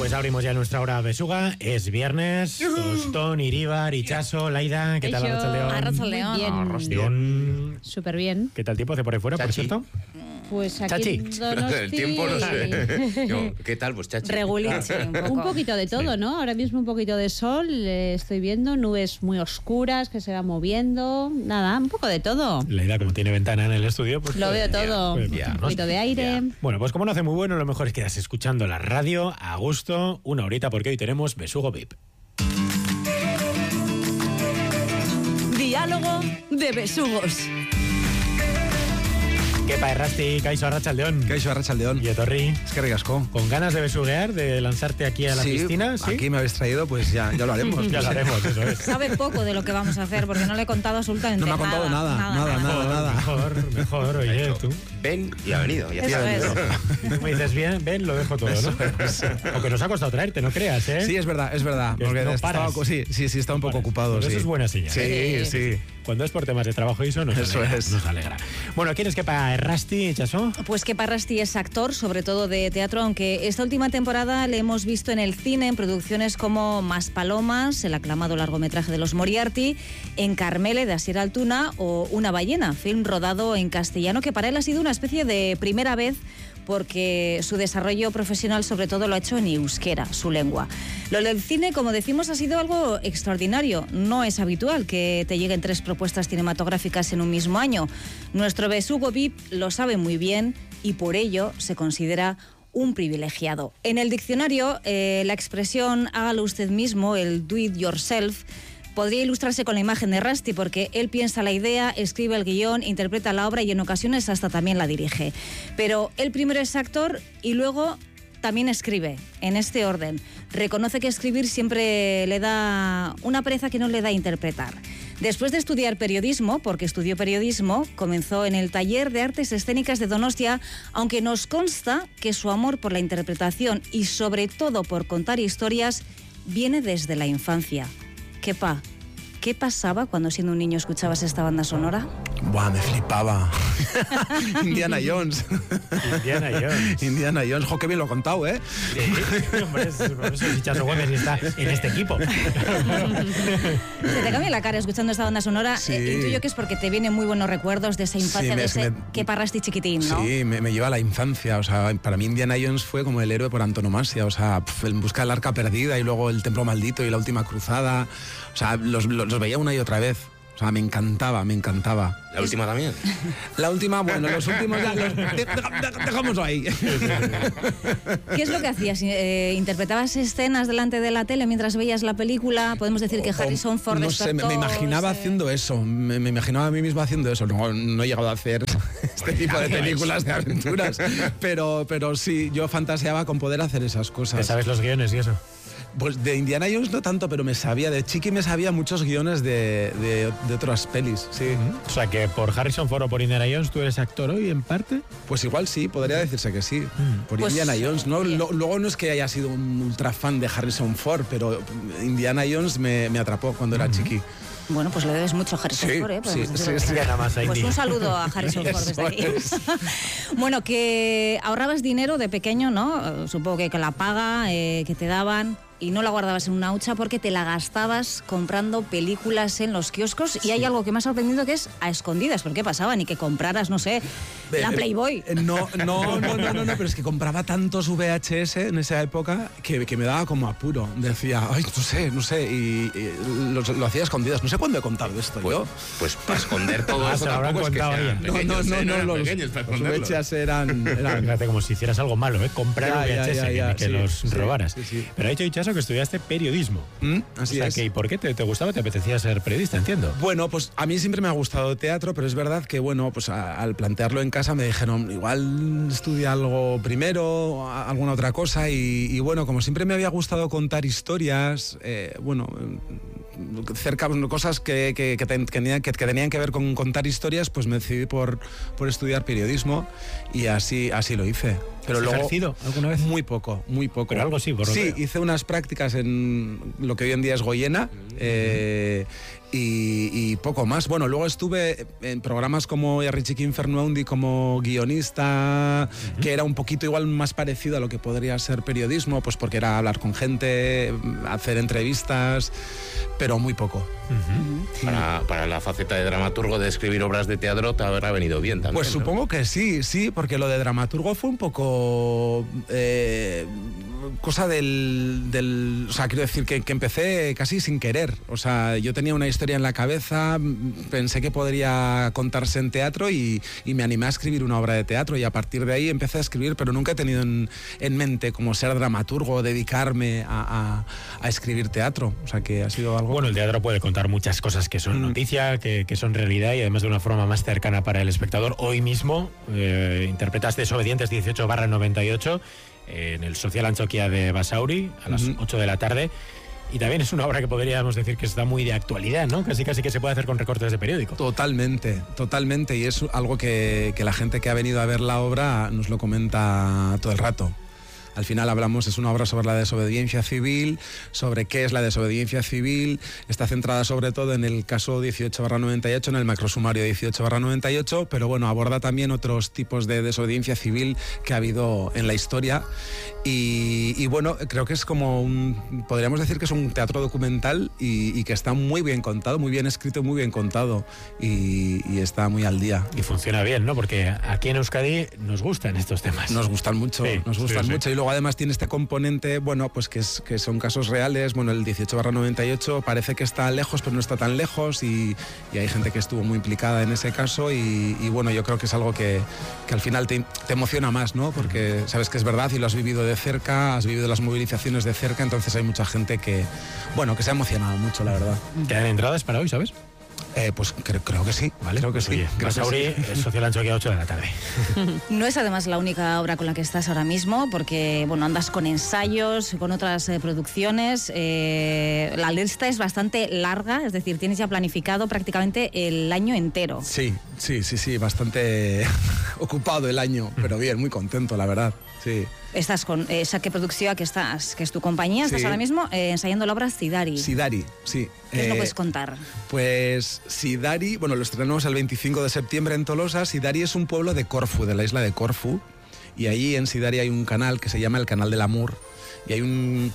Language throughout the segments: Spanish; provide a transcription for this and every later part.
Pues abrimos ya nuestra hora besuga. Es viernes. Tostón, Iríbar, Itxaso, Laida. ¿Qué tal, Arratsaldeon? Arratsaldeon. Bien. Súper bien. ¿Qué tal tiempo hace por ahí fuera, por cierto? Pues aquí Chachi. en Donosti... El tiempo no sé. ¿Qué tal, pues, Chachi? Regulín, sí, un poquito de todo, ¿no? Ahora mismo un poquito de sol, estoy viendo nubes muy oscuras que se van moviendo, nada, un poco de todo. Laida, como tiene ventana en el estudio, pues... Lo veo todo, pues, un poquito de aire. Bueno, pues como no hace muy bueno, lo mejor es que quedas escuchando la radio a gusto, una horita, porque hoy tenemos Besugo VIP. Diálogo de besugos. Kepa Errasti, Kaixo Arratsaldeon. Kaixo Arratsaldeon. Y Etorri. Es que ricasco. ¿Con ganas de besuguear, de lanzarte aquí a la piscina? ¿Sí? Aquí me habéis traído, pues ya lo haremos. Ya lo haremos, eso es. Sabe poco de lo que vamos a hacer porque no le he contado absolutamente nada. No me ha contado nada. Mejor, oye, tú. Ven y ha venido. Y Eso es. Tú me dices bien, ven, lo dejo todo, ¿no? Aunque nos ha costado traerte, no creas, ¿eh? Sí, es verdad. Que Porque no estaba, paras. sí, está un poco ocupado. Pero sí. eso es buena señal. Sí. Cuando es por temas de trabajo y eso nos alegra. Bueno, ¿quién es Kepa Errasti, Itxaso? Pues Kepa Errasti es actor, sobre todo de teatro, aunque esta última temporada le hemos visto en el cine en producciones como Más Palomas, el aclamado largometraje de los Moriarty, en Carmele de Asier Altuna o Una ballena, film rodado en castellano que para él ha sido una especie de primera vez porque su desarrollo profesional sobre todo lo ha hecho en euskera, su lengua. Lo del cine, como decimos, ha sido algo extraordinario. No es habitual que te lleguen 3 propuestas cinematográficas en un mismo año. Nuestro besugo VIP lo sabe muy bien y por ello se considera un privilegiado. En el diccionario, la expresión hágalo usted mismo, el do it yourself, podría ilustrarse con la imagen de Errasti porque él piensa la idea, escribe el guión, interpreta la obra y en ocasiones hasta también la dirige. Pero él primero es actor y luego también escribe, en este orden. Reconoce que escribir siempre le da una pereza que no le da interpretar. Después de estudiar periodismo, porque estudió periodismo, comenzó en el Taller de Artes Escénicas de Donostia, aunque nos consta que su amor por la interpretación y sobre todo por contar historias viene desde la infancia. Kepa, ¿qué pasaba cuando siendo un niño escuchabas esta banda sonora? Buah, me flipaba. Indiana Jones. Indiana Jones. Jo, qué bien lo he contado, ¿eh? Sí, hombre, por eso Itxaso Gómez está en este equipo. Se te cambia la cara escuchando esta banda sonora. Sí. Intuyo que es porque te vienen muy buenos recuerdos de esa infancia, de ese Kepa Errasti chiquitín, ¿no? Sí, me lleva a la infancia. O sea, para mí Indiana Jones fue como el héroe por antonomasia. O sea, en busca del arca perdida y luego el templo maldito y la última cruzada. O sea, los veía una y otra vez. O sea, me encantaba. ¿La última también? La última, bueno, los últimos ya dejámoslo ahí. ¿Qué es lo que hacías? ¿Interpretabas escenas delante de la tele mientras veías la película? Podemos decir que Harrison Ford no sé, me imaginaba haciendo eso. Me imaginaba a mí mismo haciendo eso. No he llegado a hacer este tipo de películas de aventuras. Pero sí, yo fantaseaba con poder hacer esas cosas. ¿Te sabes los guiones y eso? Pues de Indiana Jones no tanto, pero de chiqui me sabía muchos guiones de otras pelis, sí. O sea, que por Harrison Ford o por Indiana Jones tú eres actor hoy, en parte. Pues igual sí, podría decirse que sí. Por pues, Indiana Jones, ¿no? Luego no es que haya sido un ultra fan de Harrison Ford, pero Indiana Jones me atrapó cuando era chiqui. Bueno, pues le debes mucho a Harrison Ford, ¿eh? Sí. Nada más ahí. Pues un saludo a Harrison Ford desde aquí. Bueno, que ahorrabas dinero de pequeño, ¿no? Supongo que la paga que te daban y no la guardabas en una hucha porque te la gastabas comprando películas en los kioscos. Y hay algo que me ha sorprendido que es a escondidas. ¿Por qué pasaba? Ni que compraras, no sé, la Playboy. No, pero es que compraba tantos VHS en esa época que me daba como apuro. Decía, ay, no sé, y lo hacía a escondidas. No sé cuándo he contado esto yo. Pues para esconder todo eso se lo habrán tampoco es que contado sean ya. pequeños, los pequeños para esconderlo. VHS eran Fíjate, como si hicieras algo malo, ¿eh? Comprar VHS, que los robaras. Sí. Pero ha dicho Itxaso que estudiaste periodismo. Así o sea, es. ¿y por qué te gustaba? ¿Te apetecía ser periodista? Entiendo. Bueno, pues a mí siempre me ha gustado teatro, pero es verdad que, bueno, pues al plantearlo en casa me dijeron, igual estudia algo primero, alguna otra cosa, y bueno, como siempre me había gustado contar historias, cosas que tenían que ver con contar historias, pues me decidí por estudiar periodismo y así lo hice. pero ¿Has luego ejercido alguna vez? Muy poco. Pero algo sí, por lo Sí, que- hice unas prácticas en lo que hoy en día es Goiena. Y poco más. Bueno, luego estuve en programas como Richie Infernuondi como guionista, que era un poquito igual más parecido a lo que podría ser periodismo, pues porque era hablar con gente, hacer entrevistas, pero muy poco. Para la faceta de dramaturgo de escribir obras de teatro te habrá venido bien también. Pues ¿no? supongo que sí, porque lo de dramaturgo fue un poco cosa del... O sea, quiero decir que empecé casi sin querer. O sea, yo tenía una historia en la cabeza, pensé que podría contarse en teatro y me animé a escribir una obra de teatro y a partir de ahí empecé a escribir, pero nunca he tenido en mente como ser dramaturgo o dedicarme a escribir teatro. O sea, que ha sido algo... Bueno, el teatro puede contar muchas cosas que son noticia, que son realidad y además de una forma más cercana para el espectador. Hoy mismo interpretaste Desobedientes 18/98 en el Social Antxokia de Basauri a las 8 de la tarde. Y también es una obra que podríamos decir que está muy de actualidad, ¿no? Casi que se puede hacer con recortes de periódico. Totalmente. Y es algo que la gente que ha venido a ver la obra nos lo comenta todo el rato. Al final hablamos, es una obra sobre la desobediencia civil, sobre qué es la desobediencia civil, está centrada sobre todo en el caso 18/98, en el macrosumario 18/98, pero bueno, aborda también otros tipos de desobediencia civil que ha habido en la historia y bueno, creo que es como podríamos decir que es un teatro documental y que está muy bien contado, muy bien escrito, muy bien contado y está muy al día. Y funciona bien, ¿no? Porque aquí en Euskadi nos gustan estos temas. Nos gustan mucho, Sí, sí. mucho. Y luego además tiene este componente, bueno, pues que son casos reales. Bueno, el 18/98 parece que está lejos, pero no está tan lejos y hay gente que estuvo muy implicada en ese caso y bueno, yo creo que es algo que al final te emociona más, ¿no? Porque sabes que es verdad y lo has vivido de cerca, has vivido las movilizaciones de cerca, entonces hay mucha gente que se ha emocionado mucho, la verdad. ¿Quedan entradas para hoy, sabes? Pues creo que sí, Vale, creo que pues sí. oye, creo que Basauri, sí. Social Antxokia 8 de la tarde. No es además la única obra con la que estás ahora mismo, porque bueno, andas con ensayos, con otras producciones. La lista es bastante larga, es decir, tienes ya planificado prácticamente el año entero. Sí, bastante ocupado el año, pero bien, muy contento, la verdad, sí. Estás con esa que producción que estás, que es tu compañía, estás Sí. ahora mismo ensayando la obra Sidari. Sidari, sí. ¿Qué nos puedes contar? Pues Sidari, bueno, lo estrenamos el 25 de septiembre en Tolosa. Sidari es un pueblo de Corfú, de la isla de Corfú, y allí en Sidari hay un canal que se llama el Canal del Amur, y hay un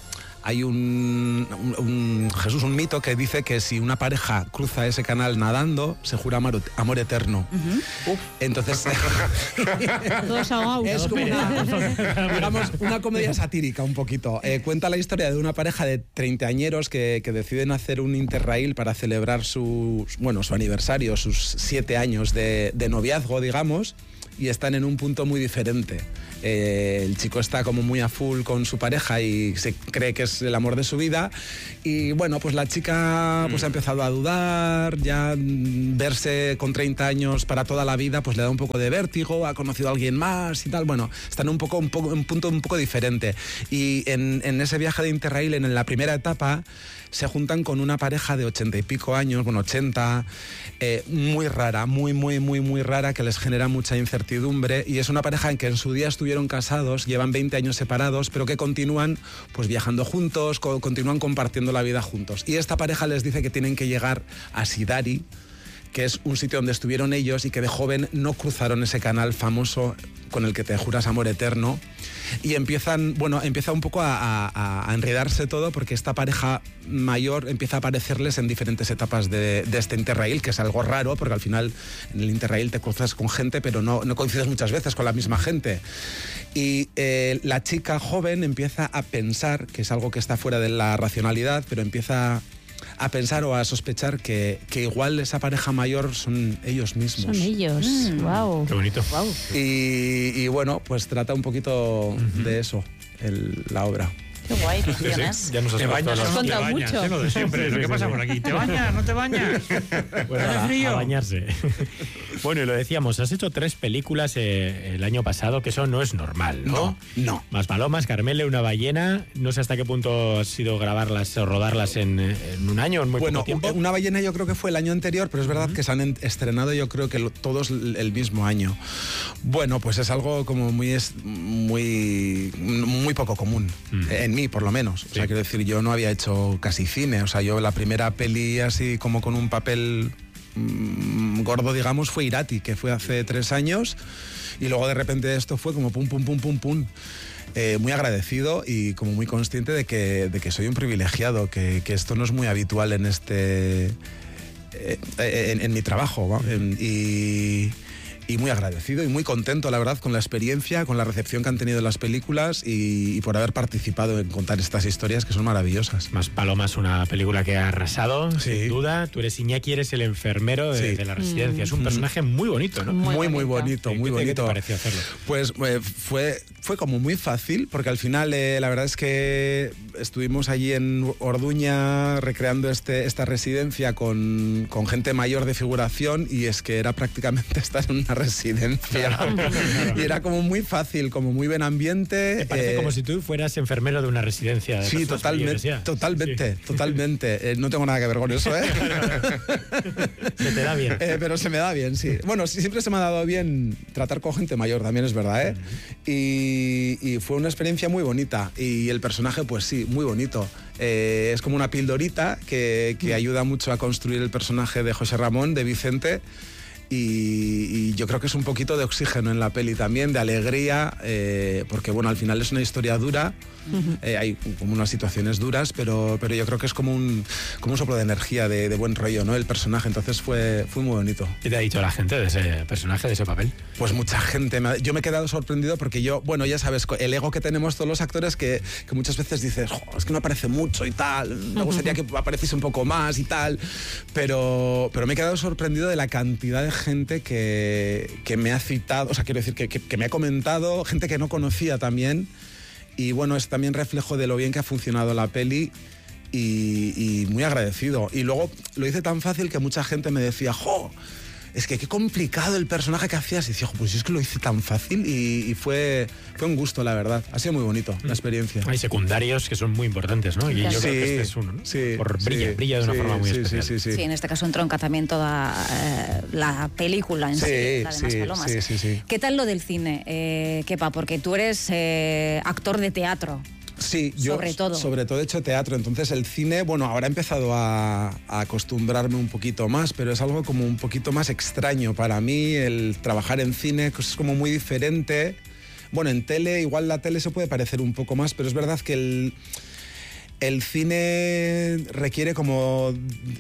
mito que dice que si una pareja cruza ese canal nadando, se jura amor eterno. Entonces, Todos ahogados. es como digamos, una comedia satírica un poquito. Cuenta la historia de una pareja de treintañeros que deciden hacer un interrail para celebrar su aniversario, sus 7 años de noviazgo, digamos, y están en un punto muy diferente. El chico está como muy a full con su pareja y se cree que es el amor de su vida y bueno, pues la chica pues ha empezado a dudar, ya verse con 30 años para toda la vida pues le da un poco de vértigo, ha conocido a alguien más y tal, bueno, están en un punto un poco diferente y en ese viaje de Interrail en la primera etapa se juntan con una pareja de 80 y pico años, 80, muy rara, muy rara, que les genera mucha incertidumbre y es una pareja en que en su día estuvieron casados, llevan 20 años separados, pero que continúan pues viajando juntos, continúan compartiendo la vida juntos. Y esta pareja les dice que tienen que llegar a Sidari, que es un sitio donde estuvieron ellos y que de joven no cruzaron ese canal famoso con el que te juras amor eterno. Y empieza un poco a enredarse todo porque esta pareja mayor empieza a aparecerles en diferentes etapas de este Interrail, que es algo raro porque al final en el Interrail te cruzas con gente pero no coincides muchas veces con la misma gente. Y la chica joven empieza a pensar, que es algo que está fuera de la racionalidad, pero empieza a pensar o a sospechar que igual esa pareja mayor son ellos mismos. Son ellos. Wow. Qué bonito. Y bueno, pues trata un poquito de eso, la obra. Qué guay, lecciones. Ya nos has ¿Te bañas o no te contado bañas? mucho. Lo de siempre. ¿Qué pasa por aquí? ¿Te bañas? ¿No te bañas? Bueno, ¿Hace frío? a bañarse. Bueno, y lo decíamos, has hecho 3 películas el año pasado, que eso no es normal, ¿no? No. Más palomas, Carmele, una ballena. No sé hasta qué punto ha sido grabarlas o rodarlas en un año, en muy poco tiempo. Una ballena yo creo que fue el año anterior, pero es verdad que se han estrenado yo creo que todos el mismo año. Bueno, pues es algo como muy poco común, en mí por lo menos. O sea, quiero decir, yo no había hecho casi cine. O sea, yo la primera peli así como con un papel gordo, digamos, fue Irati, que fue hace 3 años, y luego de repente esto fue como pum, pum, pum, pum, pum. Muy agradecido y como muy consciente de que soy un privilegiado, que esto no es muy habitual en en mi trabajo, ¿va? Y muy agradecido y muy contento, la verdad, con la experiencia, con la recepción que han tenido las películas y por haber participado en contar estas historias que son maravillosas. Más palomas, una película que ha arrasado, Sí. sin duda. Tú eres Iñaki, eres el enfermero Sí. de la residencia. Es un personaje muy bonito, ¿no? Muy bonito, muy ¿Qué te bonito. pareció hacerlo? Pues fue como muy fácil, porque al final la verdad es que estuvimos allí en Orduña recreando esta residencia con gente mayor de figuración, y es que era prácticamente estar en una residencia. Y era como muy fácil, como muy buen ambiente. Me parece como si tú fueras enfermero de una residencia de Sí, personas mayores ya. totalmente. No tengo nada que ver con eso, ¿eh? Se te da bien. Pero se me da bien, sí. Bueno, siempre se me ha dado bien tratar con gente mayor, también es verdad, ¿eh? Y fue una experiencia muy bonita. Y el personaje, pues sí, muy bonito. Es como una pildorita que ayuda mucho a construir el personaje de José Ramón, de Vicente. Y yo creo que es un poquito de oxígeno en la peli también, de alegría, porque bueno, al final es una historia dura, hay como unas situaciones duras, pero yo creo que es como un soplo de energía, de buen rollo, ¿no? El personaje, entonces fue muy bonito. ¿Qué te ha dicho la gente de ese personaje, de ese papel? Pues mucha gente, yo me he quedado sorprendido porque bueno, ya sabes, el ego que tenemos todos los actores que muchas veces dices, es que no aparece mucho y tal, me gustaría que apareciese un poco más y tal, pero me he quedado sorprendido de la cantidad de gente que me ha citado, o sea, quiero decir, que me ha comentado, gente que no conocía también, y bueno, es también reflejo de lo bien que ha funcionado la peli. Y muy agradecido. Y luego lo hice tan fácil que mucha gente me decía, ¡jo! Es que qué complicado el personaje que hacías. Y decía, pues es que lo hice tan fácil y fue un gusto, la verdad. Ha sido muy bonito la experiencia. Hay secundarios que son muy importantes, ¿no? Y yo creo que este es uno, ¿no? Sí, brilla de una forma muy especial. Sí, en este caso entronca también toda la película en sí, la de Más Palomas. Sí. ¿Qué tal lo del cine, Kepa? Porque tú eres actor de teatro. Sí, yo sobre todo he hecho teatro, entonces el cine, bueno, ahora he empezado a acostumbrarme un poquito más, pero es algo como un poquito más extraño para mí, el trabajar en cine, que es como muy diferente. Bueno, en tele, igual la tele se puede parecer un poco más, pero es verdad que el cine requiere como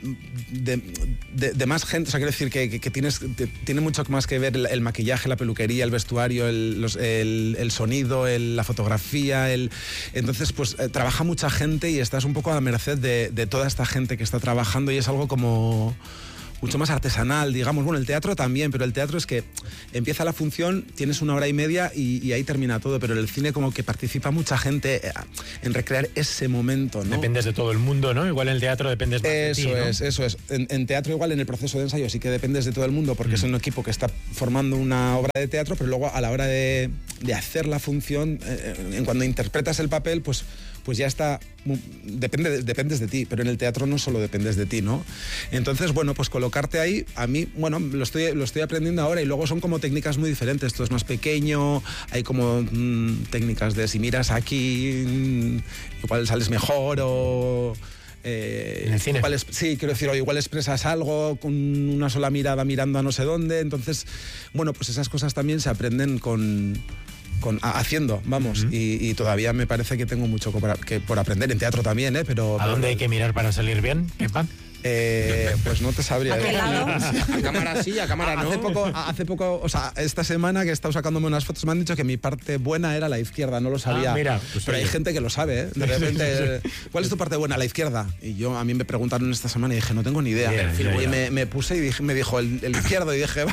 de más gente, o sea, quiero decir que tiene mucho más que ver el maquillaje, la peluquería, el vestuario, el sonido, la fotografía, entonces pues trabaja mucha gente y estás un poco a la merced de toda esta gente que está trabajando, y es algo como mucho más artesanal, digamos. Bueno, el teatro también, pero el teatro es que empieza la función, tienes 1 hora y media y ahí termina todo, pero en el cine como que participa mucha gente en recrear ese momento, ¿no? Dependes de todo el mundo, ¿no? Igual en el teatro dependes más de ti, ¿no? Eso es. En teatro igual en el proceso de ensayo sí que dependes de todo el mundo porque es un equipo que está formando una obra de teatro, pero luego a la hora de hacer la función, en cuando interpretas el papel, pues ya está, dependes de ti, pero en el teatro no solo dependes de ti, ¿no? Entonces, bueno, pues colocarte ahí, a mí, bueno, lo estoy aprendiendo ahora, y luego son como técnicas muy diferentes. Esto es más pequeño, hay como técnicas de si miras aquí, igual sales mejor, o en el cine. Sí, quiero decir, o igual expresas algo con una sola mirada mirando a no sé dónde. Entonces, bueno, pues esas cosas también se aprenden haciendo, vamos, y todavía me parece que tengo mucho por aprender en teatro también, pero... ¿A dónde hay que mirar para salir bien? ¿Kepa? Pues no te sabría decir. A cámara sí, a cámara no. Hace poco, o sea, esta semana que he estado sacándome unas fotos, me han dicho que mi parte buena era la izquierda, no lo sabía. Mira, pues pero hay gente que lo sabe, ¿eh? De repente, ¿cuál es tu parte buena? La izquierda. Y a mí me preguntaron esta semana y dije, no tengo ni idea. Y me puse y me dijo el izquierdo, y dije,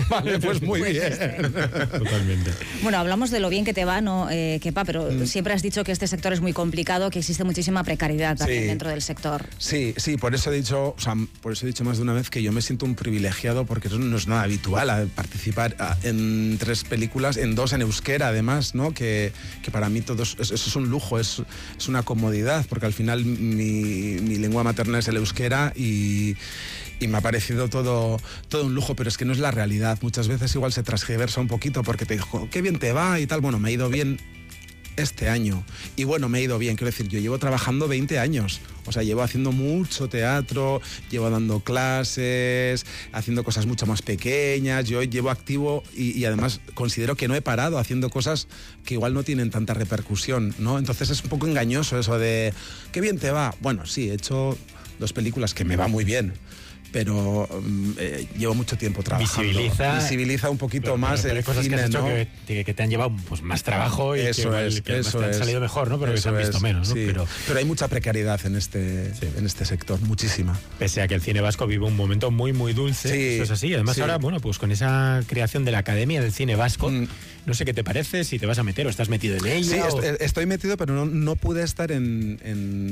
Vale, pues muy bien. Totalmente. Bueno, hablamos de lo bien que te va, ¿no, Kepa? Pero siempre has dicho que este sector es muy complicado, que existe muchísima precariedad también dentro del sector. Sí, por eso he dicho, más de una vez que yo me siento un privilegiado porque eso no es nada habitual, participar en 3 películas, en 2 en euskera además, ¿no? Que para mí eso es un lujo, es una comodidad, porque al final mi lengua materna es el euskera y me ha parecido todo un lujo, pero es que no es la realidad. Muchas veces igual se transgiversa un poquito porque te dijo, qué bien te va y tal. Bueno, me ha ido bien este año. Y bueno, me ha ido bien. Quiero decir, yo llevo trabajando 20 años. O sea, llevo haciendo mucho teatro, llevo dando clases, haciendo cosas mucho más pequeñas. Yo llevo activo y además considero que no he parado haciendo cosas que igual no tienen tanta repercusión, ¿no? Entonces es un poco engañoso eso de, qué bien te va. Bueno, sí, he hecho 2 películas que me va muy bien, pero llevo mucho tiempo trabajando. Visibiliza un poquito más el cosas cine, que has hecho, ¿no? que te han llevado pues, más trabajo y eso que te han salido mejor, ¿no? Pero que se han visto menos, ¿no? Sí. Pero hay mucha precariedad en este sector, muchísima. Pese a que el cine vasco vive un momento muy, muy dulce, eso es así. Además ahora, bueno, pues con esa creación de la Academia del Cine Vasco, no sé qué te parece, si te vas a meter o estás metido en ella. Sí, estoy metido, pero no pude estar en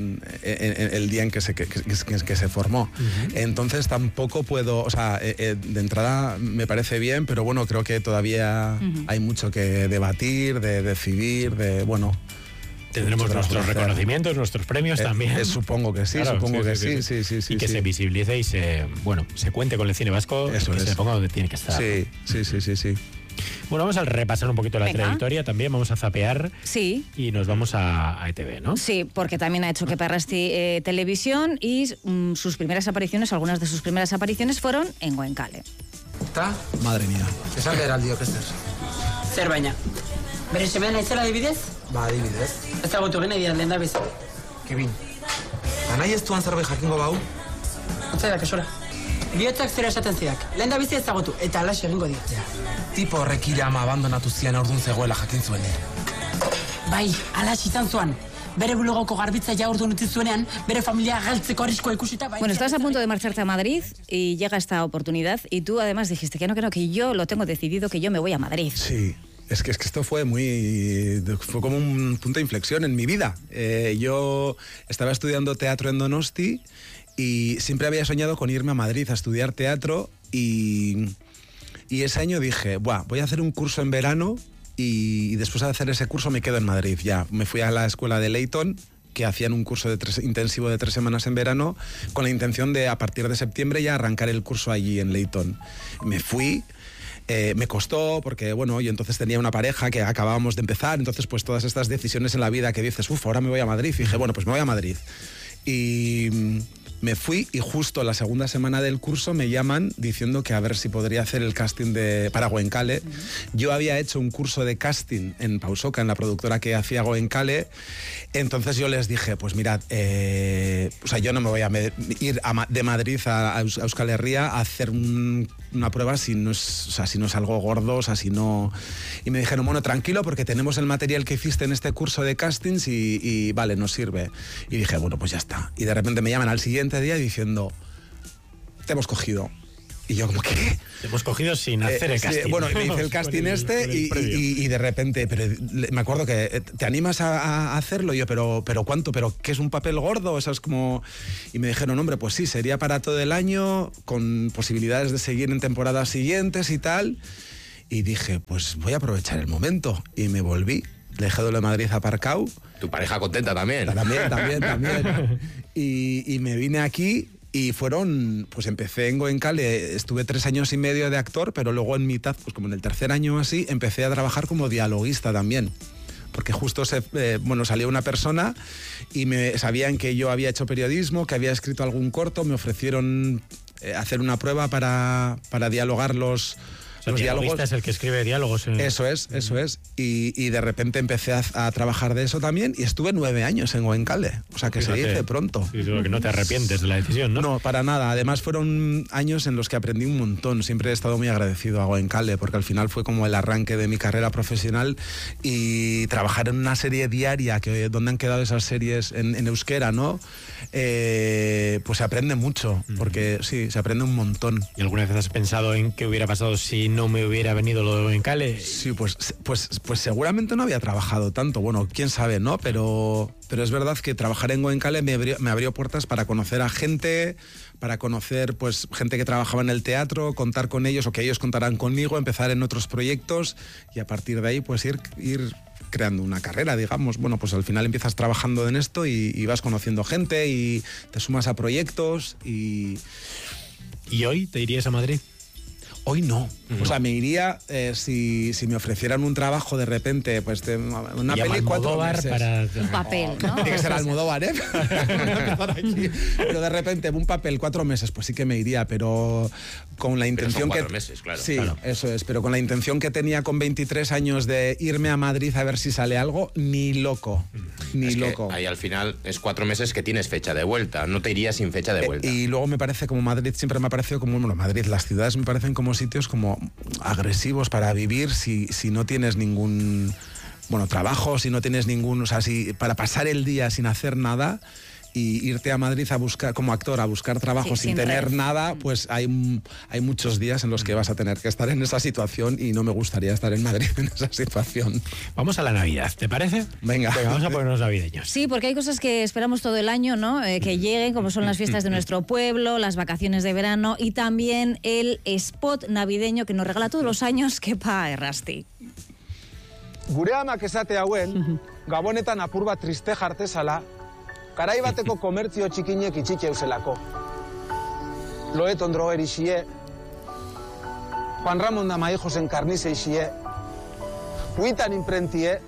el día en que se formó. Entonces tampoco puedo, o sea, de entrada me parece bien, pero bueno, creo que todavía hay mucho que debatir, de decidir, bueno. Tendremos nuestros reconocimientos, nuestros premios también. Supongo que sí, claro, supongo que sí. Y que se visibilice y se cuente con el cine vasco, que se ponga donde tiene que estar. Sí. Bueno, vamos a repasar un poquito la trayectoria también, vamos a zapear y nos vamos a ETV, ¿no? Sí, porque también ha hecho Kepa Arrasti televisión y sus primeras apariciones, algunas de sus primeras apariciones fueron en Goenkale. Madre mía. Esan gara aldio, Kester. Zer baina? Bere semean naizela adibidez? Ba, adibidez. Ezagutu gena idian lehen da bez. Kevin. Anai ez duan zerbait jakingo bau? Otzai da, kesora. Biotzak zera esaten zidak. Lehen da bizi ezagutu, eta alaxe egingo diat. Tipo horrekire ama abandonatu zian ordun zegoela jakin zuen. Bai, alaxe izan zuan. Bere blogoko garbitzaia ordun utzi zuenean, bere familia galtzeko arriskoa ikusita. Bueno, estás a punto de marcharte a Madrid y llega esta oportunidad y tú además dijiste que no, que yo lo tengo decidido, que yo me voy a Madrid. Sí. Es que esto fue como un punto de inflexión en mi vida. Yo estaba estudiando teatro en Donosti y siempre había soñado con irme a Madrid a estudiar teatro y ese año dije, voy a hacer un curso en verano y después de hacer ese curso me quedo en Madrid. Ya, me fui a la escuela de Leyton, que hacían un curso intensivo de 3 semanas en verano, con la intención de a partir de septiembre ya arrancar el curso allí en Leyton. Me fui. Me costó porque, bueno, yo entonces tenía una pareja que acabábamos de empezar, entonces pues todas estas decisiones en la vida que dices, ahora me voy a Madrid, y dije, bueno, pues me voy a Madrid. Y me fui y justo la segunda semana del curso me llaman diciendo que a ver si podría hacer el casting para Goenkale. Yo había hecho un curso de casting en Pausoka, en la productora que hacía Goenkale, entonces yo les dije, pues mirad, yo no me voy a ir de Madrid a Euskal Herria a hacer una prueba si no es algo gordo, si no... Y me dijeron, bueno, tranquilo, porque tenemos el material que hiciste en este curso de castings y vale, nos sirve. Y dije, bueno, pues ya está. Y de repente me llaman al siguiente día diciendo, te hemos cogido. Y yo como, ¿qué? Te hemos cogido sin hacer el casting. Bueno, me hice el casting y de repente, pero me acuerdo que te animas a hacerlo. Y yo, pero ¿cuánto? ¿Pero qué es un papel gordo? O sea, es como... Y me dijeron, hombre, pues sí, sería para todo el año, con posibilidades de seguir en temporadas siguientes y tal. Y dije, pues voy a aprovechar el momento. Y me volví. Dejé de Madrid aparcado. Tu pareja contenta también. También. Y me vine aquí y pues empecé en Goenkale, estuve 3 años y medio de actor, pero luego en mitad, pues como en el tercer año así, empecé a trabajar como dialoguista también. Porque justo salió una persona y sabían que yo había hecho periodismo, que había escrito algún corto, me ofrecieron hacer una prueba para dialogar los diálogos. Es el que escribe diálogos. Eso es. Y de repente empecé a trabajar de eso también y estuve 9 años en Goenkale. O sea, que se dice pronto. Sí, que no te arrepientes de la decisión, ¿no? No, para nada. Además fueron años en los que aprendí un montón. Siempre he estado muy agradecido a Goenkale porque al final fue como el arranque de mi carrera profesional y trabajar en una serie diaria, donde han quedado esas series en euskera, ¿no? Pues se aprende mucho, porque sí, se aprende un montón. ¿Y alguna vez has pensado en qué hubiera pasado sin no me hubiera venido lo de Goenkale. Sí, pues seguramente no había trabajado tanto. Bueno, quién sabe, ¿no? Pero es verdad que trabajar en Goenkale me abrió puertas para conocer a gente, para conocer pues gente que trabajaba en el teatro, contar con ellos o que ellos contarán conmigo, empezar en otros proyectos y a partir de ahí pues ir creando una carrera, digamos. Bueno, pues al final empiezas trabajando en esto y vas conociendo gente y te sumas a proyectos y... ¿Y hoy te irías a Madrid? Hoy no. O sea, me iría si me ofrecieran un trabajo de repente, pues de una peli 4 meses. Para... Un papel, ¿no? Tiene que ser Almodóvar, ¿eh? Pero de repente, un papel 4 meses, pues sí que me iría, pero con la intención pero son 4 meses, claro. Sí, claro. Eso es, pero con la intención que tenía con 23 años de irme a Madrid a ver si sale algo, ni loco. Ni loco. Ahí al final es 4 meses que tienes fecha de vuelta, no te irías sin fecha de vuelta. Y luego me parece como Madrid, siempre me ha parecido como, bueno, Madrid, las ciudades me parecen como sitios como agresivos para vivir si no tienes ningún trabajo, si no tienes ningún, o sea, si para pasar el día sin hacer nada y irte a Madrid a buscar como actor a buscar trabajo sin tener nada, pues hay muchos días en los que vas a tener que estar en esa situación y no me gustaría estar en Madrid en esa situación. Vamos a la Navidad, ¿te parece? Venga, vamos a ponernos navideños. Sí, porque hay cosas que esperamos todo el año, ¿no? Que lleguen, como son las fiestas de nuestro pueblo, las vacaciones de verano y también el spot navideño que nos regala todos los años Kepa Errasti. Gure amak esate hauen, gabonetan apur bat triste jartezala, garai bateko komertzio txikinek itxik euselako. Loet ondro erixie, Juan Ramon da Maijosen karnize ixie, Huitan imprentie,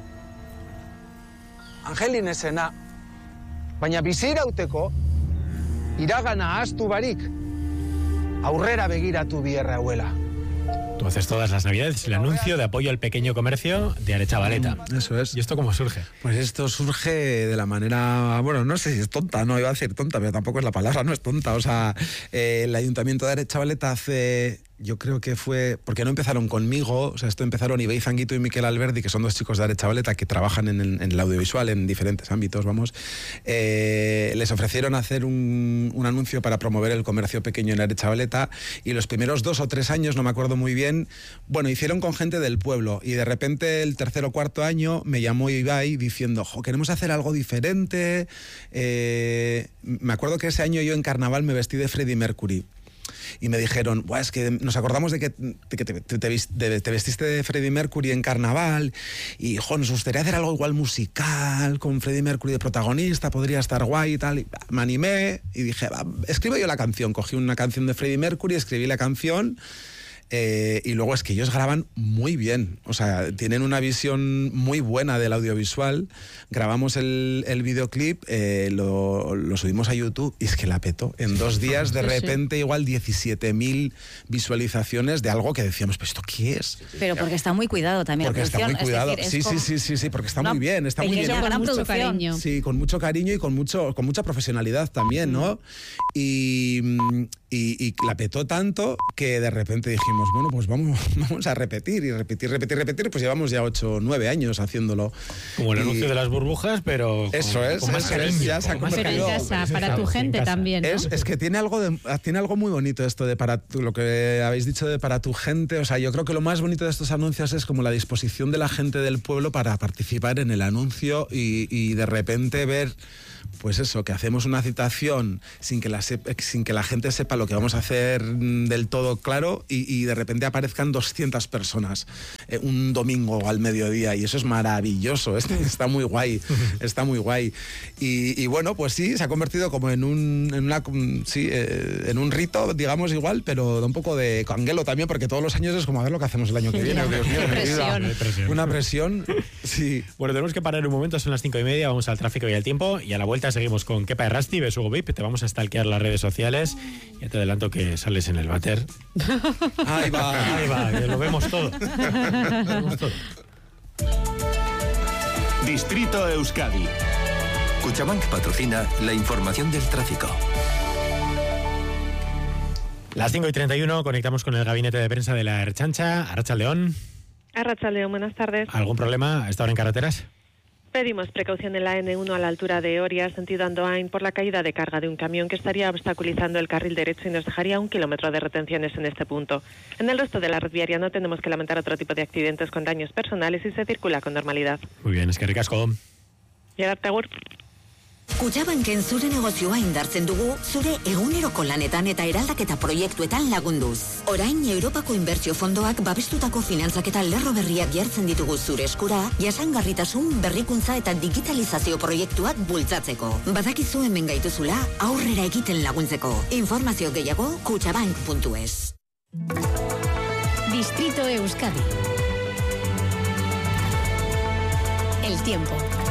Angelin esena, baina bizirauteko, iragana ahaztu barik, aurrera begiratu bierra hauela. Tú haces todas las Navidades el anuncio de apoyo al pequeño comercio de Aretxabaleta. Eso es. ¿Y esto cómo surge? Pues esto surge de la manera, bueno, no sé si es tonta, no iba a decir tonta, pero tampoco es la palabra, no es tonta. O sea, el Ayuntamiento de Aretxabaleta hace... Yo creo que fue, porque no empezaron conmigo, o sea, esto empezaron Ibey Zanguito y Miquel Alberdi, que son 2 chicos de Aretxabaleta que trabajan en el audiovisual en diferentes ámbitos, vamos. Les ofrecieron hacer un anuncio para promover el comercio pequeño en Aretxabaleta y los primeros 2 o 3 años, no me acuerdo muy bien, bueno, hicieron con gente del pueblo y de repente el 3er o 4.º año me llamó Ibai diciendo, queremos hacer algo diferente. Me acuerdo que ese año yo en carnaval me vestí de Freddie Mercury. Y me dijeron, es que nos acordamos de que te vestiste de Freddie Mercury en carnaval y nos gustaría hacer algo igual musical con Freddie Mercury de protagonista, podría estar guay y tal. Y me animé y dije, escribo yo la canción. Cogí una canción de Freddie Mercury, escribí la canción. Y luego es que ellos graban muy bien, o sea, tienen una visión muy buena del audiovisual. Grabamos el videoclip, lo subimos a YouTube y es que la petó. En 2 días, de repente, igual 17.000 visualizaciones de algo que decíamos, ¿pero esto qué es? Pero porque está muy cuidado también. Porque está muy cuidado. Sí, porque está muy bien. Está muy bien. Con mucho cariño. Sí, con mucho cariño y con mucha profesionalidad también, ¿no? Y la petó tanto que de repente dijimos, bueno, pues vamos a repetir, pues llevamos ya 8 o 9 años haciéndolo. Como el anuncio de las burbujas, pero con más cariño. Ya se ha convertido. En casa, para tu gente también, ¿no? Es que tiene algo muy bonito esto de lo que habéis dicho de para tu gente. O sea, yo creo que lo más bonito de estos anuncios es como la disposición de la gente del pueblo para participar en el anuncio y de repente ver... Pues eso, que hacemos una citación sin que la gente sepa lo que vamos a hacer del todo claro y de repente aparezcan 200 personas un domingo al mediodía y eso es maravilloso, está muy guay, está muy guay. Y bueno, pues sí, se ha convertido como en un rito, digamos igual, pero da un poco de canguelo también, porque todos los años es como a ver lo que hacemos el año que viene. Dios mío, una presión, sí. Bueno, tenemos que parar un momento, son las 5:30, vamos al tráfico y al tiempo y a la vuelta seguimos con Kepa Errasti, Besugo VIP, te vamos a stalkear las redes sociales. Ya te adelanto que sales en el váter. Ahí va, que lo vemos todo. Distrito Euskadi. Cuchabank patrocina la información del tráfico. Las 5:31, conectamos con el gabinete de prensa de la Ertzaintza. Arratsaldeon. Arratsaldeon, buenas tardes. ¿Algún problema a esta hora en carreteras? Pedimos precaución en la N1 a la altura de Oria, sentido Andoain, por la caída de carga de un camión que estaría obstaculizando el carril derecho y nos dejaría 1 kilómetro de retenciones en este punto. En el resto de la red viaria no tenemos que lamentar otro tipo de accidentes con daños personales y se circula con normalidad. Muy bien, es que ricasco. Llegarte agur. Kutxabanken zure negozioa indartzen dugu, zure eguneroko lanetan eta eraldaketa proiektuetan lagunduz. Orain, Europako Inbertsio Fondoak babestutako finantzaketa lerro berriak jartzen ditugu zure eskura, jasangarritasun, berrikuntza eta digitalizazio proiektuak bultzatzeko. Badakizu hemen gaituzula, aurrera egiten laguntzeko. Informazio gehiago, kutxabank.es. Distrito Euskadi. El tiempo.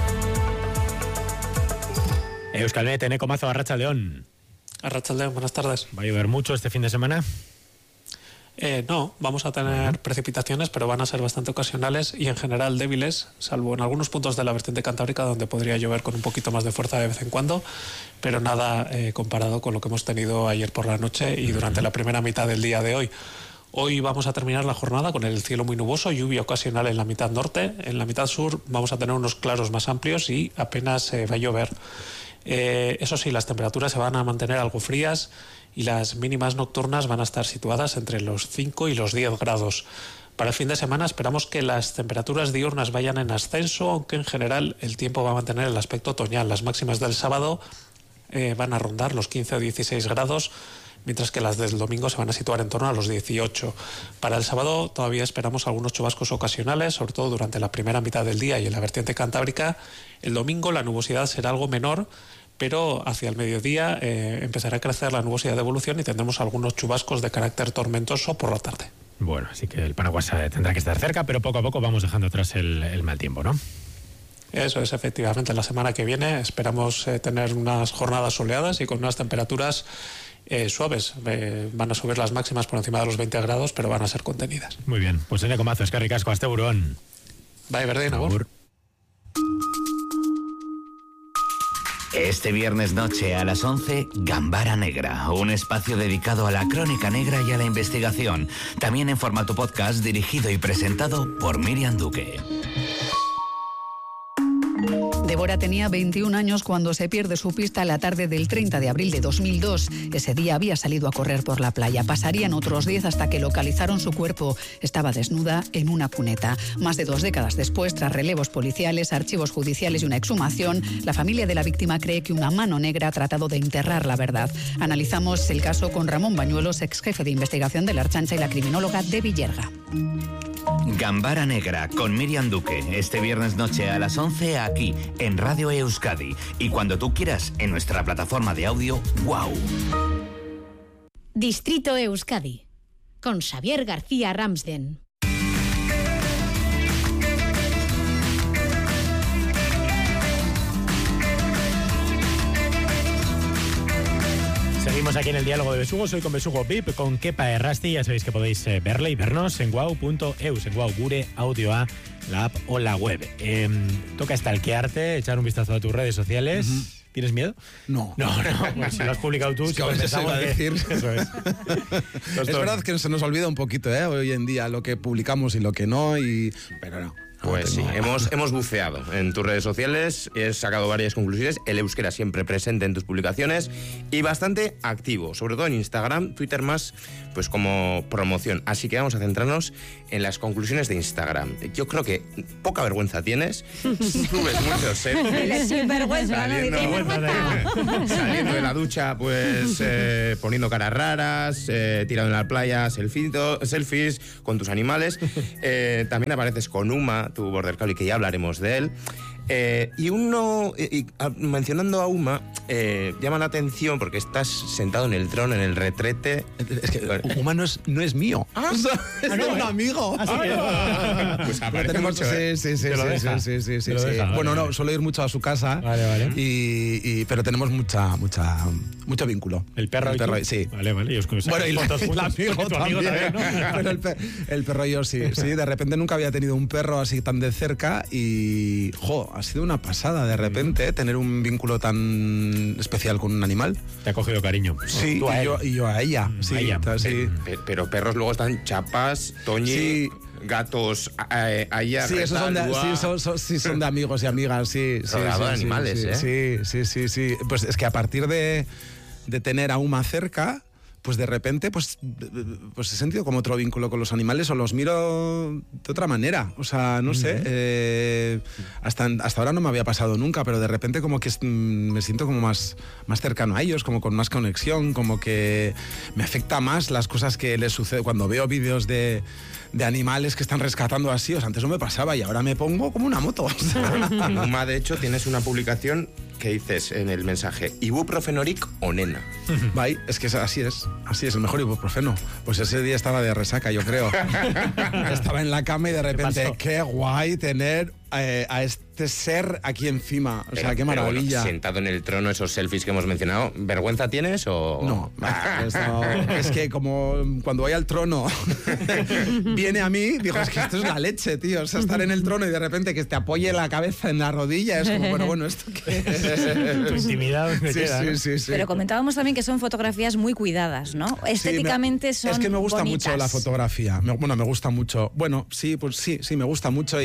Euskalmet, Eneco Mazo, Arratsaldeon. Arratsaldeon, buenas tardes. ¿Va a llover mucho este fin de semana? No, vamos a tener precipitaciones, pero van a ser bastante ocasionales y en general débiles, salvo en algunos puntos de la vertiente cantábrica donde podría llover con un poquito más de fuerza de vez en cuando, pero nada comparado con lo que hemos tenido ayer por la noche y durante la primera mitad del día de hoy. Hoy vamos a terminar la jornada con el cielo muy nuboso, lluvia ocasional en la mitad norte. En la mitad sur vamos a tener unos claros más amplios y apenas va a llover. Eso sí, las temperaturas se van a mantener algo frías y las mínimas nocturnas van a estar situadas entre los 5 y los 10 grados. Para el fin de semana esperamos que las temperaturas diurnas vayan en ascenso, aunque en general el tiempo va a mantener el aspecto otoñal. Las máximas del sábado van a rondar los 15 o 16 grados, mientras que las del domingo se van a situar en torno a los 18. Para el sábado todavía esperamos algunos chubascos ocasionales, sobre todo durante la primera mitad del día y en la vertiente cantábrica. El domingo la nubosidad será algo menor, pero hacia el mediodía empezará a crecer la nubosidad de evolución y tendremos algunos chubascos de carácter tormentoso por la tarde. Bueno, así que el paraguas tendrá que estar cerca, pero poco a poco vamos dejando atrás el mal tiempo, ¿no? Eso es, efectivamente. La semana que viene esperamos tener unas jornadas soleadas y con unas temperaturas suaves. Van a subir las máximas por encima de los 20 grados, pero van a ser contenidas. Muy bien, pues Eneco Mazo, es que ricasco, hasta burón. Bye, Berdín, agur. Este viernes noche a las 11, Gambara Negra, un espacio dedicado a la crónica negra y a la investigación, también en formato podcast dirigido y presentado por Miriam Duque. Débora tenía 21 años cuando se pierde su pista la tarde del 30 de abril de 2002. Ese día había salido a correr por la playa. Pasarían otros 10 hasta que localizaron su cuerpo. Estaba desnuda en una cuneta. Más de 2 décadas después, tras relevos policiales, archivos judiciales y una exhumación, la familia de la víctima cree que una mano negra ha tratado de enterrar la verdad. Analizamos el caso con Ramón Bañuelos, ex jefe de investigación de la Ertzaintza y la criminóloga de Villerga. Gambara Negra con Miriam Duque, este viernes noche a las 11 aquí en Radio Euskadi y cuando tú quieras en nuestra plataforma de audio WOW. Distrito Euskadi con Xavier García Ramsden. Seguimos aquí en el diálogo de Besugos, hoy con Besugo VIP, con Kepa Errasti, ya sabéis que podéis verle y vernos en wow.eus, en wow, gure audioa, la app o la web. Toca stalkearte, echar un vistazo a tus redes sociales. ¿Tienes miedo? No. No, pues si lo has publicado tú, es que a veces se va a decir. Eso es. Es verdad que se nos olvida un poquito, hoy en día, lo que publicamos y lo que no, pero no. Pues sí, hemos buceado en tus redes sociales, he sacado varias conclusiones, el euskera siempre presente en tus publicaciones y bastante activo, sobre todo en Instagram, Twitter más, pues como promoción. Así que vamos a centrarnos en las conclusiones de Instagram. Yo creo que poca vergüenza tienes, subes muchos saliendo de la ducha, pues poniendo caras raras, tirado en la playa, selfies con tus animales, también apareces con Uma, tu border collie, que ya hablaremos de él. Mencionando a Uma, llama la atención porque estás sentado en el trono, en el retrete. Es que Uma no es mío. Es de un amigo. Pues aparece mucho, Sí. Bueno, no, suelo ir mucho a su casa. Vale. Pero tenemos mucho vínculo. ¿El perro y tú? Sí. Vale. Y os bueno, y el amigo también, ¿no? Pero el perro y yo sí. De repente nunca había tenido un perro así tan de cerca y... ha sido una pasada de repente tener un vínculo tan especial con un animal. Te ha cogido cariño. Sí, y yo a ella. Sí, Pero perros luego están Chapas, Toñi... Sí. gatos ahí a Sí, esos son de amigos y amigas, sí. Programa de animales, Sí. Pues es que a partir de tener a Uma cerca, pues de repente pues he sentido como otro vínculo con los animales, o los miro de otra manera. O sea, no sé, hasta ahora no me había pasado nunca, pero de repente como que me siento como más cercano a ellos, como con más conexión, como que me afecta más las cosas que les suceden cuando veo vídeos de animales que están rescatando así. O sea, antes no me pasaba y ahora me pongo como una moto. Uma, de hecho, tienes una publicación que dices en el mensaje: ibuprofenoric o nena. Bye, es que así es, el mejor ibuprofeno. Pues ese día estaba de resaca, yo creo. Estaba en la cama y de repente, qué guay tener a este ser aquí encima. O sea, qué maravilla. Bueno, sentado en el trono, esos selfies que hemos mencionado, ¿vergüenza tienes o...? No, es que como cuando voy al trono viene a mí, digo, es que esto es la leche, tío. O sea, estar en el trono y de repente que te apoye la cabeza en la rodilla es como, bueno, ¿esto qué es? Tu intimidad me queda. Sí. Pero comentábamos también que son fotografías muy cuidadas, ¿no? Estéticamente son Es que me gusta bonitas. mucho la fotografía. Me gusta mucho. Bueno, sí, pues sí, me gusta mucho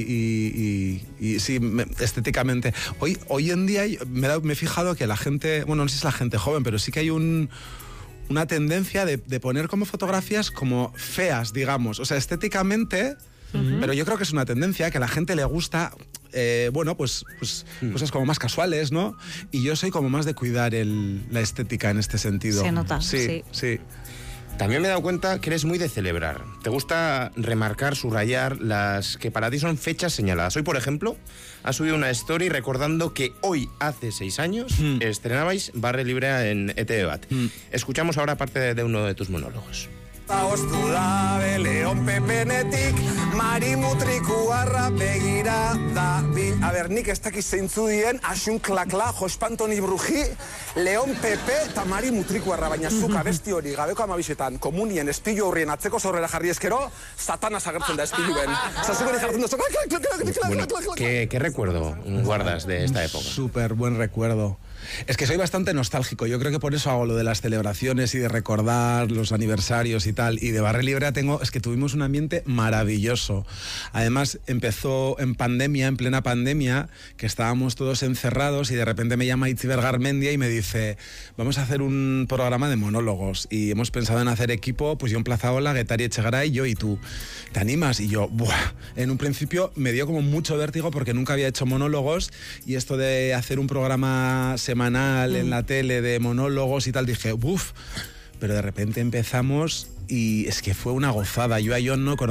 y sí, estéticamente. Hoy en día me he fijado que la gente, bueno, no sé si es la gente joven, pero sí que hay una tendencia de poner como fotografías como feas, digamos. O sea, estéticamente... Pero yo creo que es una tendencia que a la gente le gusta, pues cosas como más casuales, ¿no? Y yo soy como más de cuidar la estética en este sentido. Se nota, sí. También me he dado cuenta que eres muy de celebrar. Te gusta remarcar, subrayar las que para ti son fechas señaladas. Hoy, por ejemplo, has subido una story recordando que hoy, hace 6 años, estrenabais Barre Libre en ETV. Escuchamos ahora parte de uno de tus monólogos. Ostu dabe Leon Pepenetik Marimutrikuarra begira da bil. A ber, nik ez dakiz zeintzu dien Asun Klakla, Jospantoni Bruji, Leon Pepe eta Marimutrikuarra, baina zuk abesti hori gabeko amabisetan komunien espilu horrien atzeko zorrera jarri eskero, Satanas agertzen da espiluen. Zazuk hori jartzen da. Bueno, ¿qué recuerdo guardas de esta época? Súper buen recuerdo. Es que soy bastante nostálgico, yo creo que por eso hago lo de las celebraciones y de recordar los aniversarios y tal. Y de Barre Libre es que tuvimos un ambiente maravilloso. Además, empezó en pandemia, en plena pandemia, que estábamos todos encerrados y de repente me llama Itziber Garmendia y me dice, vamos a hacer un programa de monólogos y hemos pensado en hacer equipo, pues yo en Plaza Ola, Guetari Echegaray, yo y tú. ¿Te animas? Y yo, ¡buah! En un principio me dio como mucho vértigo porque nunca había hecho monólogos y esto de hacer un programa semanal en la tele de monólogos y tal, dije, ¡buf! Pero de repente empezamos y es que fue una gozada. Yo a John no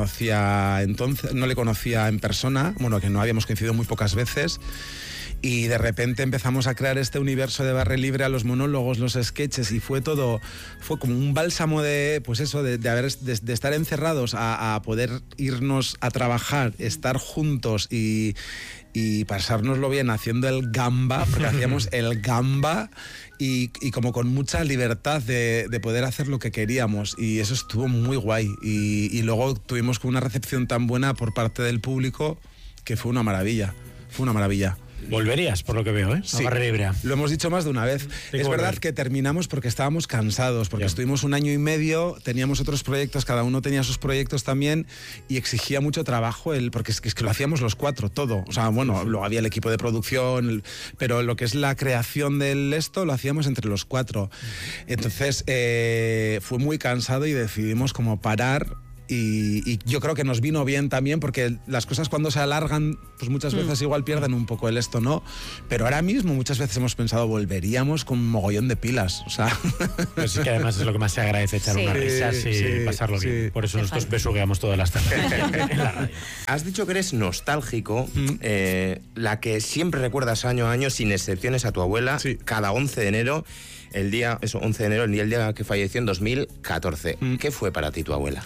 le conocía en persona, bueno, que no habíamos coincidido muy pocas veces. Y de repente empezamos a crear este universo de Barre Libre, a los monólogos, los sketches, y fue como un bálsamo de, pues eso, de estar encerrados a poder irnos a trabajar, estar juntos y pasárnoslo bien haciendo el gamba, porque hacíamos el gamba y como con mucha libertad de poder hacer lo que queríamos, y eso estuvo muy guay. Y luego tuvimos una recepción tan buena por parte del público que fue una maravilla. Volverías, por lo que veo, ¿eh? Sí, Barre Libre. lo hemos dicho más de una vez. Es verdad que terminamos porque estábamos cansados, porque estuvimos 1 año y medio, teníamos otros proyectos, cada uno tenía sus proyectos también, y exigía mucho trabajo, porque es que lo hacíamos los 4, todo. O sea, bueno, luego había el equipo de producción, pero lo que es la creación del esto lo hacíamos entre los 4. Entonces, fue muy cansado y decidimos como parar. Y yo creo que nos vino bien también, porque las cosas cuando se alargan, pues muchas veces igual pierden un poco el esto, ¿no? Pero ahora mismo muchas veces hemos pensado, volveríamos con un mogollón de pilas, o sea... Pero sí que además es lo que más se agradece, echar unas risas y pasarlo bien. Por eso nosotros besugueamos todas las tardes en la radio. Has dicho que eres nostálgico, la que siempre recuerdas año a año, sin excepciones, a tu abuela, cada 11 de enero, el día que falleció en 2014. ¿Qué fue para ti tu abuela?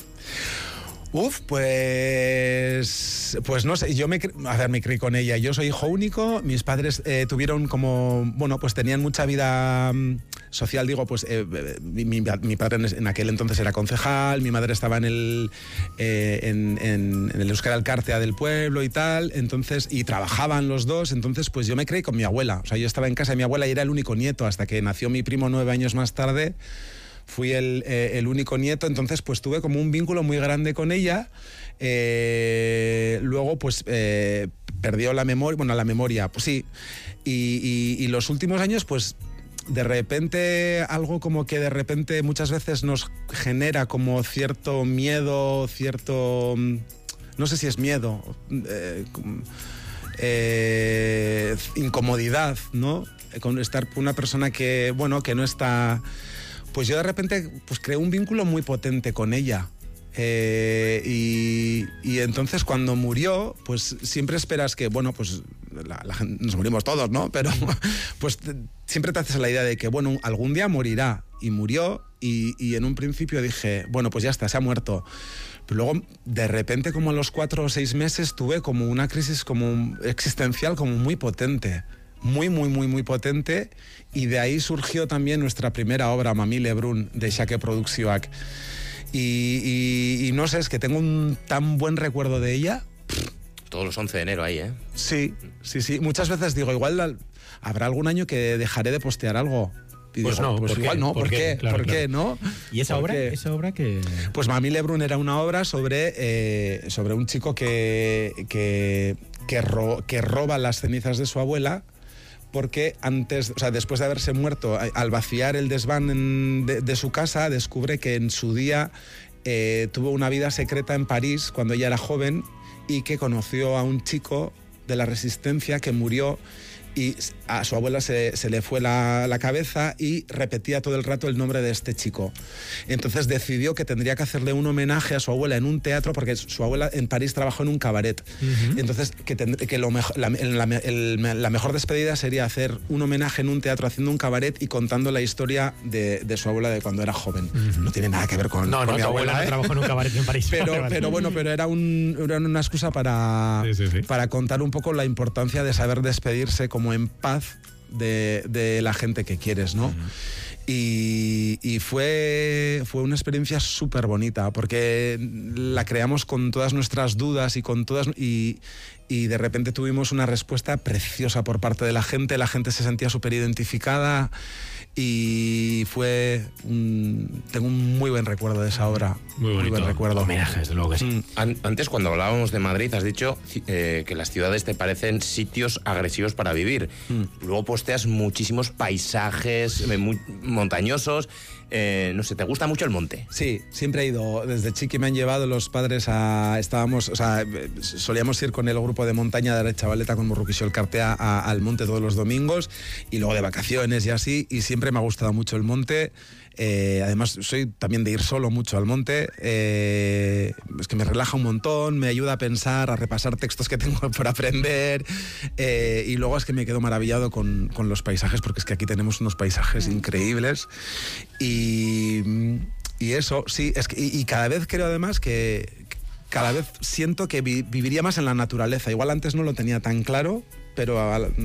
Pues no sé, yo me crié con ella. Yo soy hijo único, mis padres tuvieron pues tenían mucha vida social, digo, pues mi padre en aquel entonces era concejal, mi madre estaba en el Euskara Alkartea del pueblo y tal, entonces, y trabajaban los dos, entonces pues yo me crié con mi abuela. O sea, yo estaba en casa de mi abuela y era el único nieto hasta que nació mi primo 9 años más tarde. fui el único nieto, entonces pues tuve como un vínculo muy grande con ella. Luego pues perdió la memoria, pues sí. Y los últimos años pues de repente algo como que de repente muchas veces nos genera como cierto miedo, cierto... no sé si es miedo, incomodidad, ¿no? Con estar con una persona que, bueno, que no está... Pues yo de repente pues creé un vínculo muy potente con ella. Y entonces cuando murió, pues siempre esperas que, bueno, pues la gente, nos morimos todos, ¿no? Pero pues siempre te haces la idea de que, bueno, algún día morirá. Y murió y en un principio dije, bueno, pues ya está, se ha muerto. Pero luego, de repente, como a los 4 o 6 meses, tuve como una crisis como existencial como muy potente. Muy potente. Y de ahí surgió también nuestra primera obra, Mamí Lebrun, de Xaque Produccióak. Y no sé, es que tengo un tan buen recuerdo de ella. Todos los 11 de enero ahí, ¿eh? Sí. Muchas veces digo, igual habrá algún año que dejaré de postear algo. Y pues digo, no, pues igual no, ¿por qué? Claro, ¿Por qué, claro. no? ¿Y esa obra que...? Pues Mamí Lebrun era una obra sobre un chico que roba las cenizas de su abuela, porque después de haberse muerto, al vaciar el desván de su casa, descubre que en su día tuvo una vida secreta en París cuando ella era joven y que conoció a un chico de la Resistencia que murió y a su abuela se le fue la cabeza y repetía todo el rato el nombre de este chico. Entonces decidió que tendría que hacerle un homenaje a su abuela en un teatro, porque su abuela en París trabajó en un cabaret. Entonces la mejor despedida sería hacer un homenaje en un teatro haciendo un cabaret y contando la historia de su abuela de cuando era joven. No tiene nada que ver con mi abuela. No trabajó en un cabaret en París. Pero bueno, era una excusa para contar un poco la importancia de saber despedirse como en paz de la gente que quieres, ¿no? Y fue una experiencia súper bonita, porque la creamos con todas nuestras dudas y de repente tuvimos una respuesta preciosa por parte de la gente se sentía súper identificada y tengo un muy buen recuerdo de esa obra. Muy buen recuerdo. Homenajes, luego que sí. Antes, cuando hablábamos de Madrid, has dicho que las ciudades te parecen sitios agresivos para vivir. Luego posteas muchísimos paisajes montañosos. No sé, ¿te gusta mucho el monte? Sí, siempre he ido. Desde chiqui me han llevado los padres solíamos ir con el grupo de montaña de la Chavaleta con Murruquixo el Cartea al monte todos los domingos y luego de vacaciones y así, y siempre me ha gustado mucho el monte. Además, soy también de ir solo mucho al monte. Es que me relaja un montón, me ayuda a pensar, a repasar textos que tengo por aprender. Y luego es que me quedo maravillado con los paisajes, porque es que aquí tenemos unos paisajes increíbles. Y eso, sí, es que, y cada vez creo además que cada vez siento que viviría más en la naturaleza. Igual antes no lo tenía tan claro, pero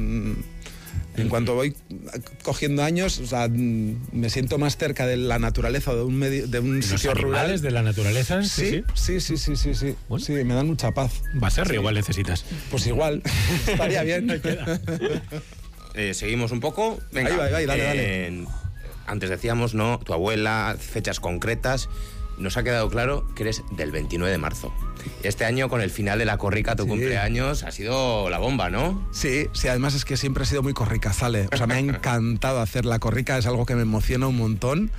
en cuanto voy cogiendo años, me siento más cerca de la naturaleza, de un sitio rural. ¿De la naturaleza? Sí. Bueno. Sí, me dan mucha paz. Baserri igual necesitas. Pues igual, estaría bien. Seguimos un poco. Venga, ahí, dale. Antes decíamos, ¿no? Tu abuela, fechas concretas. Nos ha quedado claro que eres del 29 de marzo. Este año, con el final de la corrica, tu cumpleaños, ha sido la bomba, ¿no? Sí, además es que siempre he sido muy corricazale. O sea, me ha encantado hacer la corrica, es algo que me emociona un montón.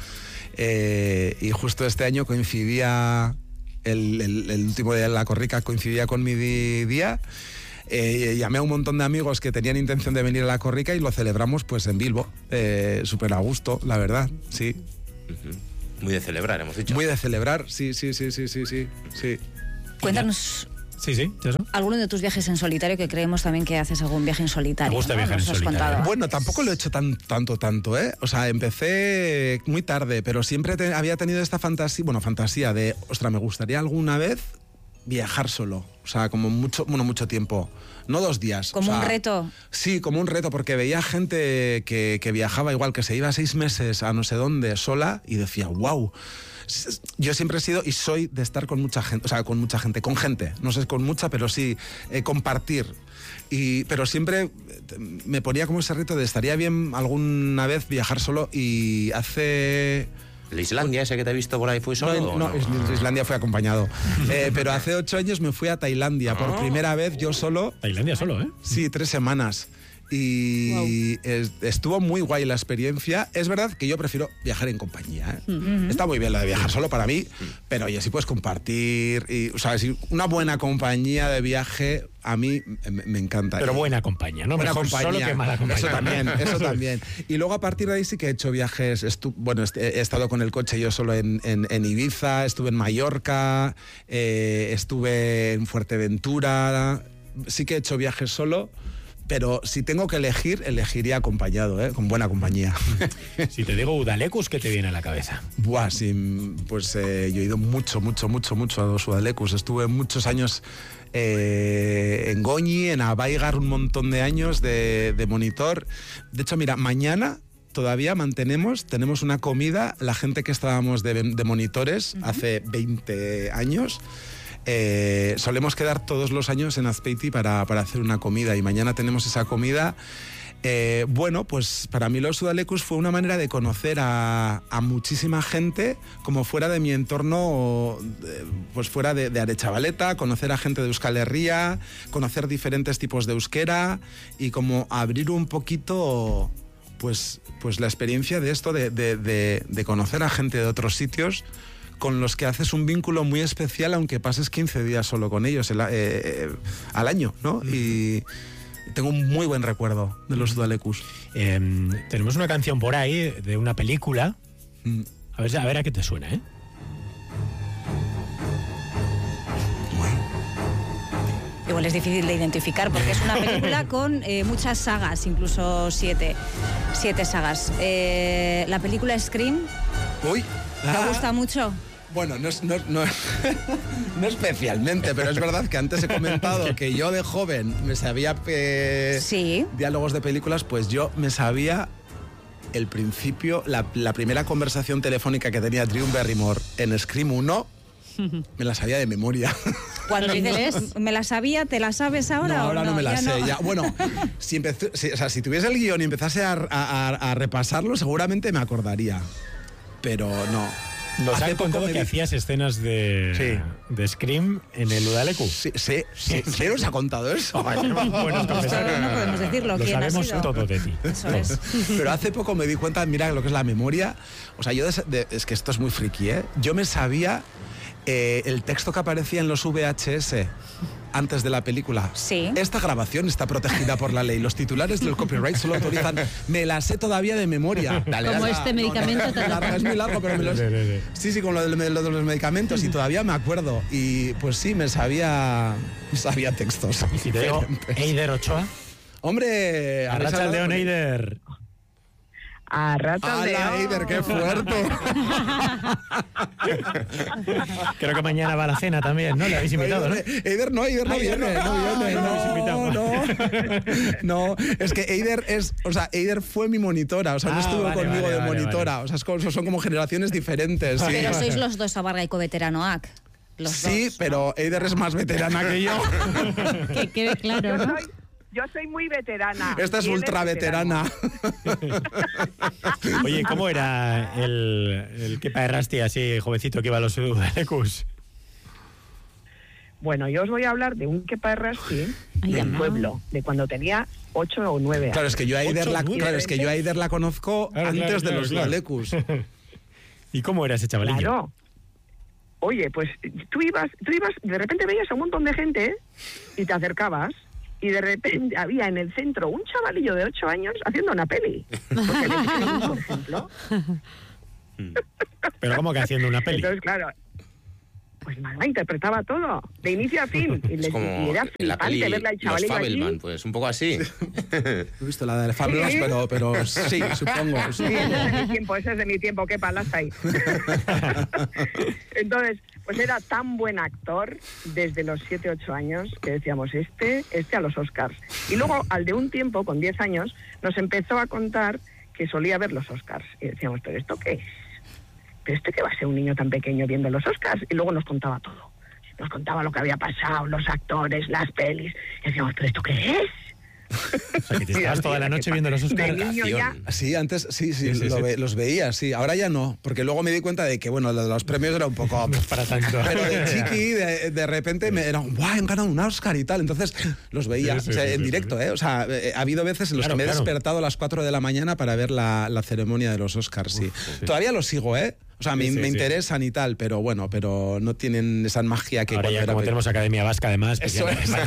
Y justo este año coincidía, el último día de la corrica coincidía con mi día. Llamé a un montón de amigos que tenían intención de venir a la corrica y lo celebramos pues en Bilbo. Súper a gusto, la verdad, sí. Muy de celebrar, hemos dicho. Muy de celebrar, sí. Cuéntanos. Sí, eso. ¿Alguno de tus viajes en solitario? Que creemos también que haces algún viaje en solitario. Me gusta viajar en solitario. Bueno, tampoco lo he hecho tanto, ¿eh? O sea, empecé muy tarde, pero siempre había tenido esta fantasía de, ostras, me gustaría alguna vez viajar solo. O sea, como mucho tiempo. No 2 días. ¿Como un reto? Sí, como un reto, porque veía gente que viajaba igual, que se iba 6 meses a no sé dónde sola y decía, wow. Yo siempre he sido y soy de estar con mucha gente, con gente, no sé con mucha, pero sí compartir. Pero siempre me ponía como ese reto de estaría bien alguna vez viajar solo, y hace ¿La Islandia ese que te he visto por ahí fue solo? No, Islandia fue acompañado. Pero hace 8 años me fui a Tailandia, por primera vez yo solo. Tailandia solo, ¿eh? Sí, 3 semanas. Y estuvo muy guay la experiencia. Es verdad que yo prefiero viajar en compañía, ¿eh? Está muy bien lo de viajar solo para mí, pero oye, si puedes compartir, o sea, si una buena compañía de viaje a mí me encanta. Pero buena compañía, ¿no? Buena Mejor compañía. solo que mala compañía. Eso también. Y luego a partir de ahí sí que he hecho viajes. He estado con el coche yo solo en Ibiza, estuve en Mallorca, estuve en Fuerteventura. Sí que he hecho viajes solo. Pero si tengo que elegir, elegiría acompañado, con buena compañía. Si te digo Udalecus, ¿qué te viene a la cabeza? Buah, sí, pues yo he ido mucho a los Udalecus. Estuve muchos años en Goñi, en Abaigar, un montón de años de monitor. De hecho, mira, mañana todavía tenemos una comida, la gente que estábamos de monitores hace 20 años. Solemos quedar todos los años en Azpeiti para hacer una comida y mañana tenemos esa comida. Bueno, pues para mí los Udalecus fue una manera de conocer a muchísima gente como fuera de mi entorno, pues fuera de Aretxabaleta, conocer a gente de Euskal Herria, conocer diferentes tipos de euskera y como abrir un poquito pues la experiencia de esto de conocer a gente de otros sitios con los que haces un vínculo muy especial, aunque pases 15 días solo con ellos al año, ¿no? Y tengo un muy buen recuerdo de los Udalecus. Tenemos una canción por ahí de una película. A ver a qué te suena, ¿eh? Igual es difícil de identificar porque es una película con muchas sagas, incluso 7 sagas. La película Scream. Uy. ¿Te gusta mucho? Bueno, no especialmente, pero es verdad que antes he comentado que yo de joven me sabía diálogos de películas, pues yo me sabía el principio, la primera conversación telefónica que tenía Drew Barrymore en Scream 1, me la sabía de memoria. Cuando dices, me la sabía, ¿te la sabes ahora? No, ahora no me la sé. No. Ya. Bueno, si tuviese el guión y empezase a repasarlo, seguramente me acordaría. Pero no. Nos han contado que hacías escenas de Scream en el Udalecus. Sí, nos ha contado eso. No podemos decirlo. Lo sabemos todo de ti. Eso es. Pero hace poco me di cuenta, mira lo que es la memoria. O sea, es que esto es muy friki, ¿eh? Yo me sabía el texto que aparecía en los VHS antes de la película. Sí. Esta grabación está protegida por la ley. Los titulares del copyright solo autorizan. Me la sé todavía de memoria. Como este medicamento. Es muy largo, pero me los... Sí, con lo de los medicamentos y todavía me acuerdo. Y pues sí, me sabía textos. ¿Y si te digo Eider Ochoa? Hombre, Arratsaldeon, Eider. ¡Hala, Eider, qué fuerte! Creo que mañana va a la cena también, ¿no? Le habéis invitado, ¿no? Eider no viene. No, es que Eider fue mi monitora, o sea, no estuvo conmigo de monitora. O sea, son como generaciones diferentes. Sí. Pero sois los dos abargaiko veteranoak. Sí, pero Eider es más veterana que yo. Que quede claro, ¿no? Yo soy muy veterana. Esta es ultra veterana. Oye, ¿cómo era el Kepa Errasti, así jovencito que iba a los Udalecus? Bueno, yo os voy a hablar de un Kepa Errasti del pueblo, de cuando tenía 8 o 9 años. Claro, es que yo a Eider la conozco antes de los Udalecus. ¿Y cómo era ese chavalillo? Claro. Oye, pues tú ibas, de repente veías a un montón de gente y te acercabas. Y de repente había en el centro un chavalillo de 8 años haciendo una peli. Por ejemplo. ¿Pero cómo que haciendo una peli? Entonces, claro, pues nada, interpretaba todo, de inicio a fin. Y era flipante verla al chavalillo Los Fabelman, allí. pues un poco así. He visto la de Fabelman, pero sí, supongo. Sí, ese es de mi tiempo, qué palaza ahí. Entonces, pues era tan buen actor desde los 7, 8 años que decíamos, este a los Oscars. Y luego, al de un tiempo, con 10 años, nos empezó a contar que solía ver los Oscars. Y decíamos, ¿pero esto qué es? ¿Pero este qué va a ser un niño tan pequeño viendo los Oscars? Y luego nos contaba todo. Nos contaba lo que había pasado, los actores, las pelis. Y decíamos, ¿pero esto qué es? O sea, que te estabas toda la noche viendo los Oscars. Sí, antes sí, los veía, sí. Ahora ya no, porque luego me di cuenta de que, bueno, los premios era un poco... No es para tanto. Pero de chiqui, de repente, era, ¡guau! Han ganado un Oscar y tal. Entonces los veía en directo, ¿eh? O sea, ha habido veces en los que me he despertado a las 4 de la mañana para ver la ceremonia de los Oscars, sí. Todavía lo sigo, ¿eh? O sea, me interesan y tal, pero bueno, pero no tienen esa magia que... Ahora ya como tenemos Academia Vasca además... Pues eso es.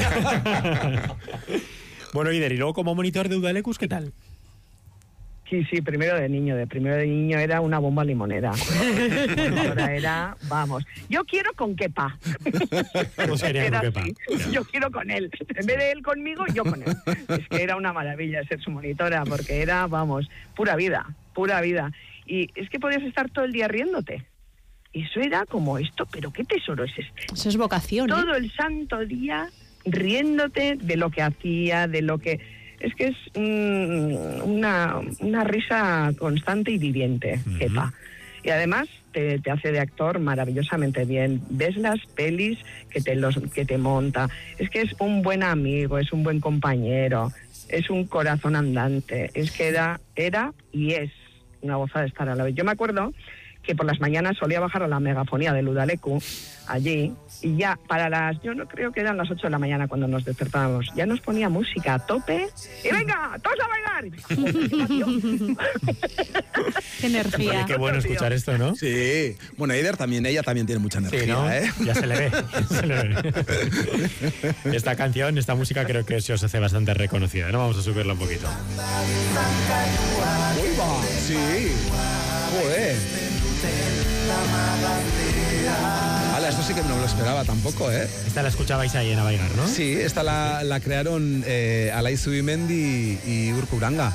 Bueno, Eider, y luego como monitor de Udalecus, ¿qué tal? Sí, primero de niño era una bomba limonera. Ahora era, vamos, yo quiero con Kepa. Pues quería con Kepa. Yo quiero con él. En vez de él conmigo, yo con él. Es que era una maravilla ser su monitora, porque era, vamos, pura vida. Y es que podías estar todo el día riéndote. Eso era como esto, pero qué tesoro es este. Eso es vocación. Todo el santo día riéndote de lo que hacía, de lo que... Es que es una risa constante y viviente, Kepa. Y además te hace de actor maravillosamente bien. Ves las pelis que te monta. Es que es un buen amigo, es un buen compañero, es un corazón andante. Es que era y es una gozada de estar a la vez. Yo me acuerdo que por las mañanas solía bajar a la megafonía de Udalecu, allí, y ya yo no creo que eran las 8 de la mañana cuando nos despertábamos, ya nos ponía música a tope, y venga, todos a bailar. Qué energía. Oye, qué bueno escuchar esto, ¿no? Sí. Bueno, ella también tiene mucha energía, sí, ¿no? ¿eh? Ya se le ve. Esta canción, esta música creo que se os hace bastante reconocida, ¿no? Vamos a subirla un poquito. ¡Uy, va! Sí. Joder. Vale, esto sí que no me lo esperaba tampoco, ¿eh? Esta la escuchabais ahí en A Bailar, ¿no? Sí, esta la crearon Alay Zubimendi y Urko Uranga.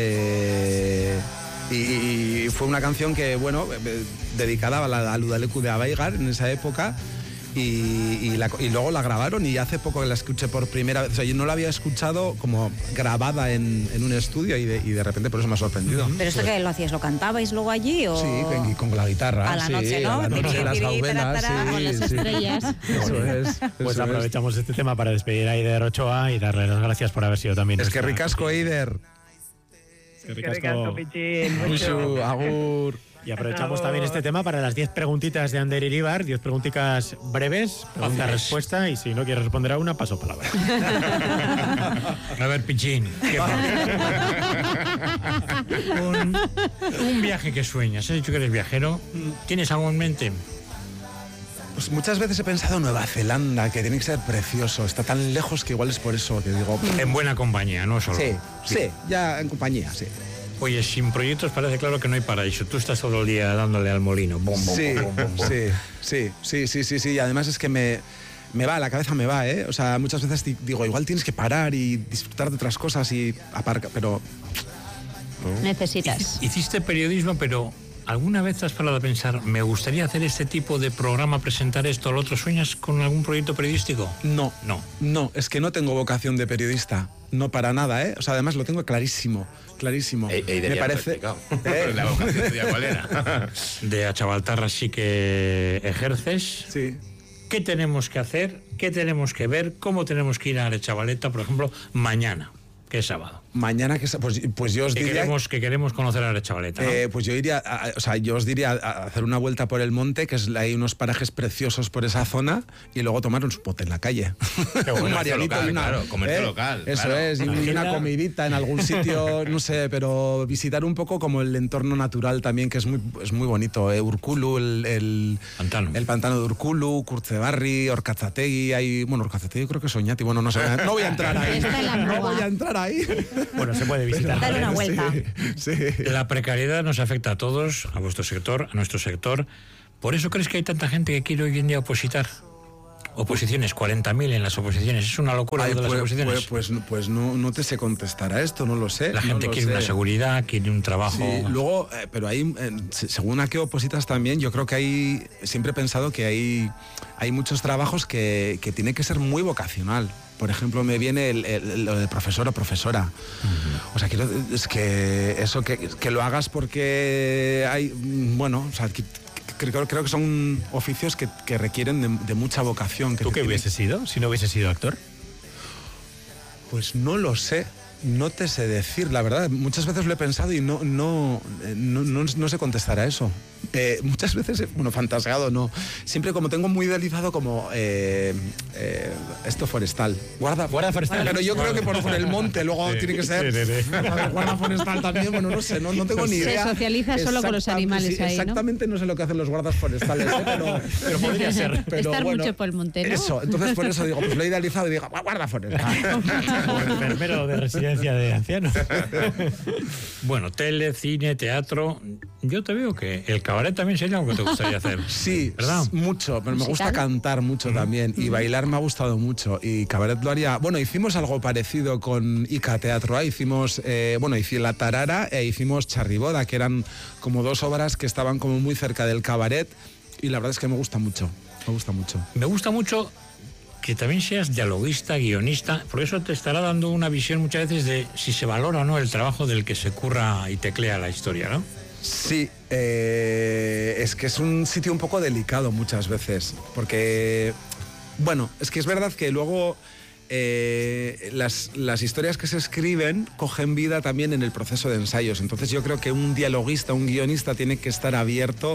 Y fue una canción que, bueno, dedicada al Udalecu de A Bailar en esa época. Y luego la grabaron y hace poco que la escuché por primera vez. O sea, yo no la había escuchado como grabada en un estudio y de repente por eso me ha sorprendido. ¿Pero esto qué lo hacíais? ¿Lo cantabais luego allí? O... Sí, con la guitarra. A la noche, ¿no? A la noche, las gaubenas, con las estrellas. Eso es. Pues aprovechamos este tema para despedir a Eider Ochoa y darle las gracias por haber sido también. Es que ricasco, Eider. Es que ricasco, Pichín. Mucho, agur. Y aprovechamos también este tema para las 10 preguntitas de Ander Iribar, 10 preguntitas breves, pregunta-respuesta, y si no quieres responder a una, paso palabra. A ver, Pichín, ¿qué un viaje que sueñas? Has dicho que eres viajero. ¿Tienes algo en mente? Pues muchas veces he pensado en Nueva Zelanda, que tiene que ser precioso. Está tan lejos que igual es por eso que digo... En buena compañía, no solo. Sí, ya en compañía, sí. Oye, sin proyectos parece claro que no hay paraíso. Tú estás todo el día dándole al molino. Sí. Y además es que me va, la cabeza me va, ¿eh? O sea, muchas veces digo, igual tienes que parar y disfrutar de otras cosas y aparcar, pero... Necesitas. Hiciste periodismo, pero ¿alguna vez has parado a pensar, me gustaría hacer este tipo de programa, presentar esto o lo otro? ¿Sueñas con algún proyecto periodístico? No, es que no tengo vocación de periodista. No para nada, ¿eh? O sea, además lo tengo clarísimo. Me parece... La vocación tuya, ¿cuál era? De Achabaltarra sí que ejerces. Sí. ¿Qué tenemos que hacer? ¿Qué tenemos que ver? ¿Cómo tenemos que ir a Arechavaleta, por ejemplo, mañana, que es sábado? Mañana, pues yo os diría... Que queremos conocer Arechavaleta, ¿no? Pues yo iría, yo os diría a hacer una vuelta por el monte, que hay unos parajes preciosos por esa zona, y luego tomar un spot en la calle. Qué bueno, un marianito local, y una... claro, comercio local. Eso claro. es, y una comidita en algún sitio, no sé, pero visitar un poco como el entorno natural también, que es muy bonito. Urkulu, el pantano de Urkulu, Kurtzebarri, Orkatzategui, Orkatzategui creo que es Oñati, bueno, no sé, no voy a entrar ahí. Bueno, se puede visitar. Dar una vuelta. Sí. La precariedad nos afecta a todos, a vuestro sector, a nuestro sector. ¿Por eso crees que hay tanta gente que quiere hoy en día opositar? Oposiciones, 40.000 en las oposiciones. Es una locura lo de las oposiciones. Pues no te sé contestar a esto, no lo sé. La gente quiere una seguridad, quiere un trabajo. Sí, luego, pero ahí, según a qué opositas también, yo creo que siempre he pensado que hay muchos trabajos que tiene que ser muy vocacional. Por ejemplo, me viene lo de profesor o profesora. O sea, es que eso, que lo hagas porque hay, o sea, creo que son oficios que requieren de mucha vocación. ¿Tú qué hubieses sido si no hubieses sido actor? Pues no lo sé. No te sé decir, la verdad. Muchas veces lo he pensado y no sé contestar a eso. Muchas veces, fantaseado no. Siempre como tengo muy idealizado como esto forestal. Guarda forestal. Pero yo creo que por el monte luego tiene que ser. Guarda forestal también, no sé, no tengo ni idea. Se socializa solo con los animales ahí, ¿no? Exactamente no sé lo que hacen los guardas forestales, pero podría ser. Pero estar mucho por el monte, ¿no? Eso, entonces por eso digo, pues lo he idealizado y digo, guarda forestal. Como enfermero de residencia de ancianos. Bueno, tele, cine, teatro. Yo te veo que el cabaret también sería algo que te gustaría hacer. Sí, ¿verdad? Mucho, pero me gusta cantar mucho también. Y bailar me ha gustado mucho. Y cabaret lo haría. Bueno, hicimos algo parecido con Ica Teatro A. Hicimos, hice La Tarara e hicimos Charriboda, que eran como 2 obras que estaban como muy cerca del cabaret. Y la verdad es que me gusta mucho. Me gusta mucho. Me gusta mucho que también seas dialoguista, guionista, por eso te estará dando una visión muchas veces de si se valora o no el trabajo del que se curra y teclea la historia, ¿no? Sí, es que es un sitio un poco delicado muchas veces, porque, es que es verdad que luego las historias que se escriben cogen vida también en el proceso de ensayos, entonces yo creo que un dialoguista, un guionista tiene que estar abierto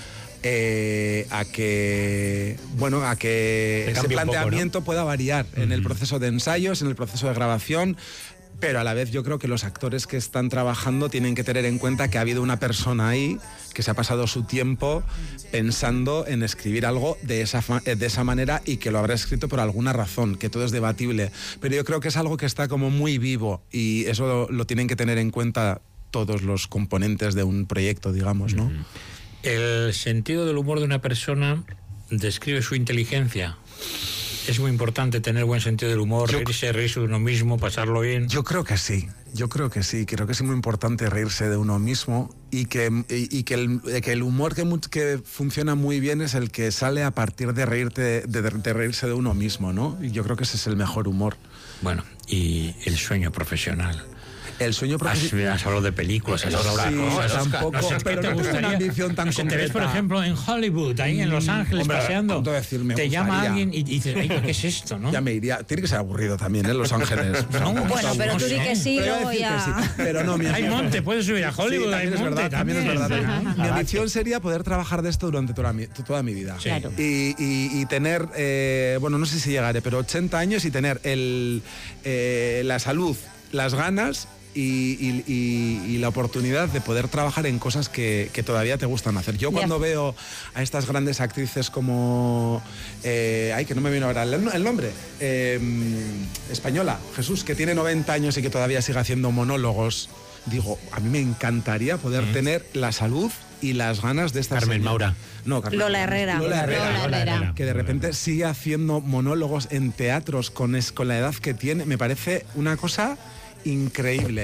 a que ese planteamiento poco, ¿no? pueda variar en el proceso de ensayos, en el proceso de grabación, pero a la vez yo creo que los actores que están trabajando tienen que tener en cuenta que ha habido una persona ahí que se ha pasado su tiempo pensando en escribir algo de esa manera y que lo habrá escrito por alguna razón, que todo es debatible, pero yo creo que es algo que está como muy vivo y eso lo tienen que tener en cuenta todos los componentes de un proyecto, digamos, ¿no? El sentido del humor de una persona describe su inteligencia. Es muy importante tener buen sentido del humor, reírse de uno mismo, pasarlo bien. Yo creo que sí. Creo que es muy importante reírse de uno mismo y que el humor que funciona muy bien es el que sale a partir de reírse de uno mismo, ¿no? Y yo creo que ese es el mejor humor. Bueno, y el sueño profesional. El sueño profesional. Has hablado de películas, has hablado de cosas. Tampoco, no sé, pero no tengo una ambición tan concreta. Te ves, por ejemplo, en Hollywood, ahí en Los Ángeles, paseando. Te llama alguien y dices, ¿qué es esto, no? Ya me iría. Tiene que ser aburrido también, ¿eh? Los Ángeles. Bueno, pero tú di que sí, luego ya. Sí. Pero no, hay monte, puedes subir a Hollywood, sí, hay monte. También es verdad. Mi ambición sería poder trabajar de esto durante toda mi vida. Claro. Y tener, no sé si llegaré, pero 80 años y tener la salud, las ganas y la oportunidad de poder trabajar en cosas que todavía te gustan hacer. Yo cuando veo a estas grandes actrices como que no me viene ahora el nombre, española, Jesús, que tiene 90 años y que todavía sigue haciendo monólogos, digo, a mí me encantaría poder tener la salud y las ganas de esta Carmen Maura. No, Carmen. Lola Herrera. Lola Herrera. Que de repente sigue haciendo monólogos en teatros con la edad que tiene. Me parece una cosa increíble.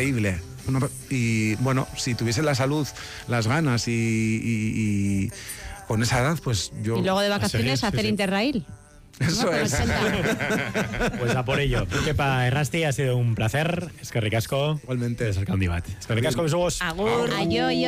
Y si tuviese la salud, las ganas y con esa edad, pues yo... Y luego de vacaciones hacer Interrail. Eso es. Pues a por ello. Kepa Errasti, ha sido un placer. Eskerrik asko. Igualmente. Eskerrik asko, mis ojos. Agur. Ayo.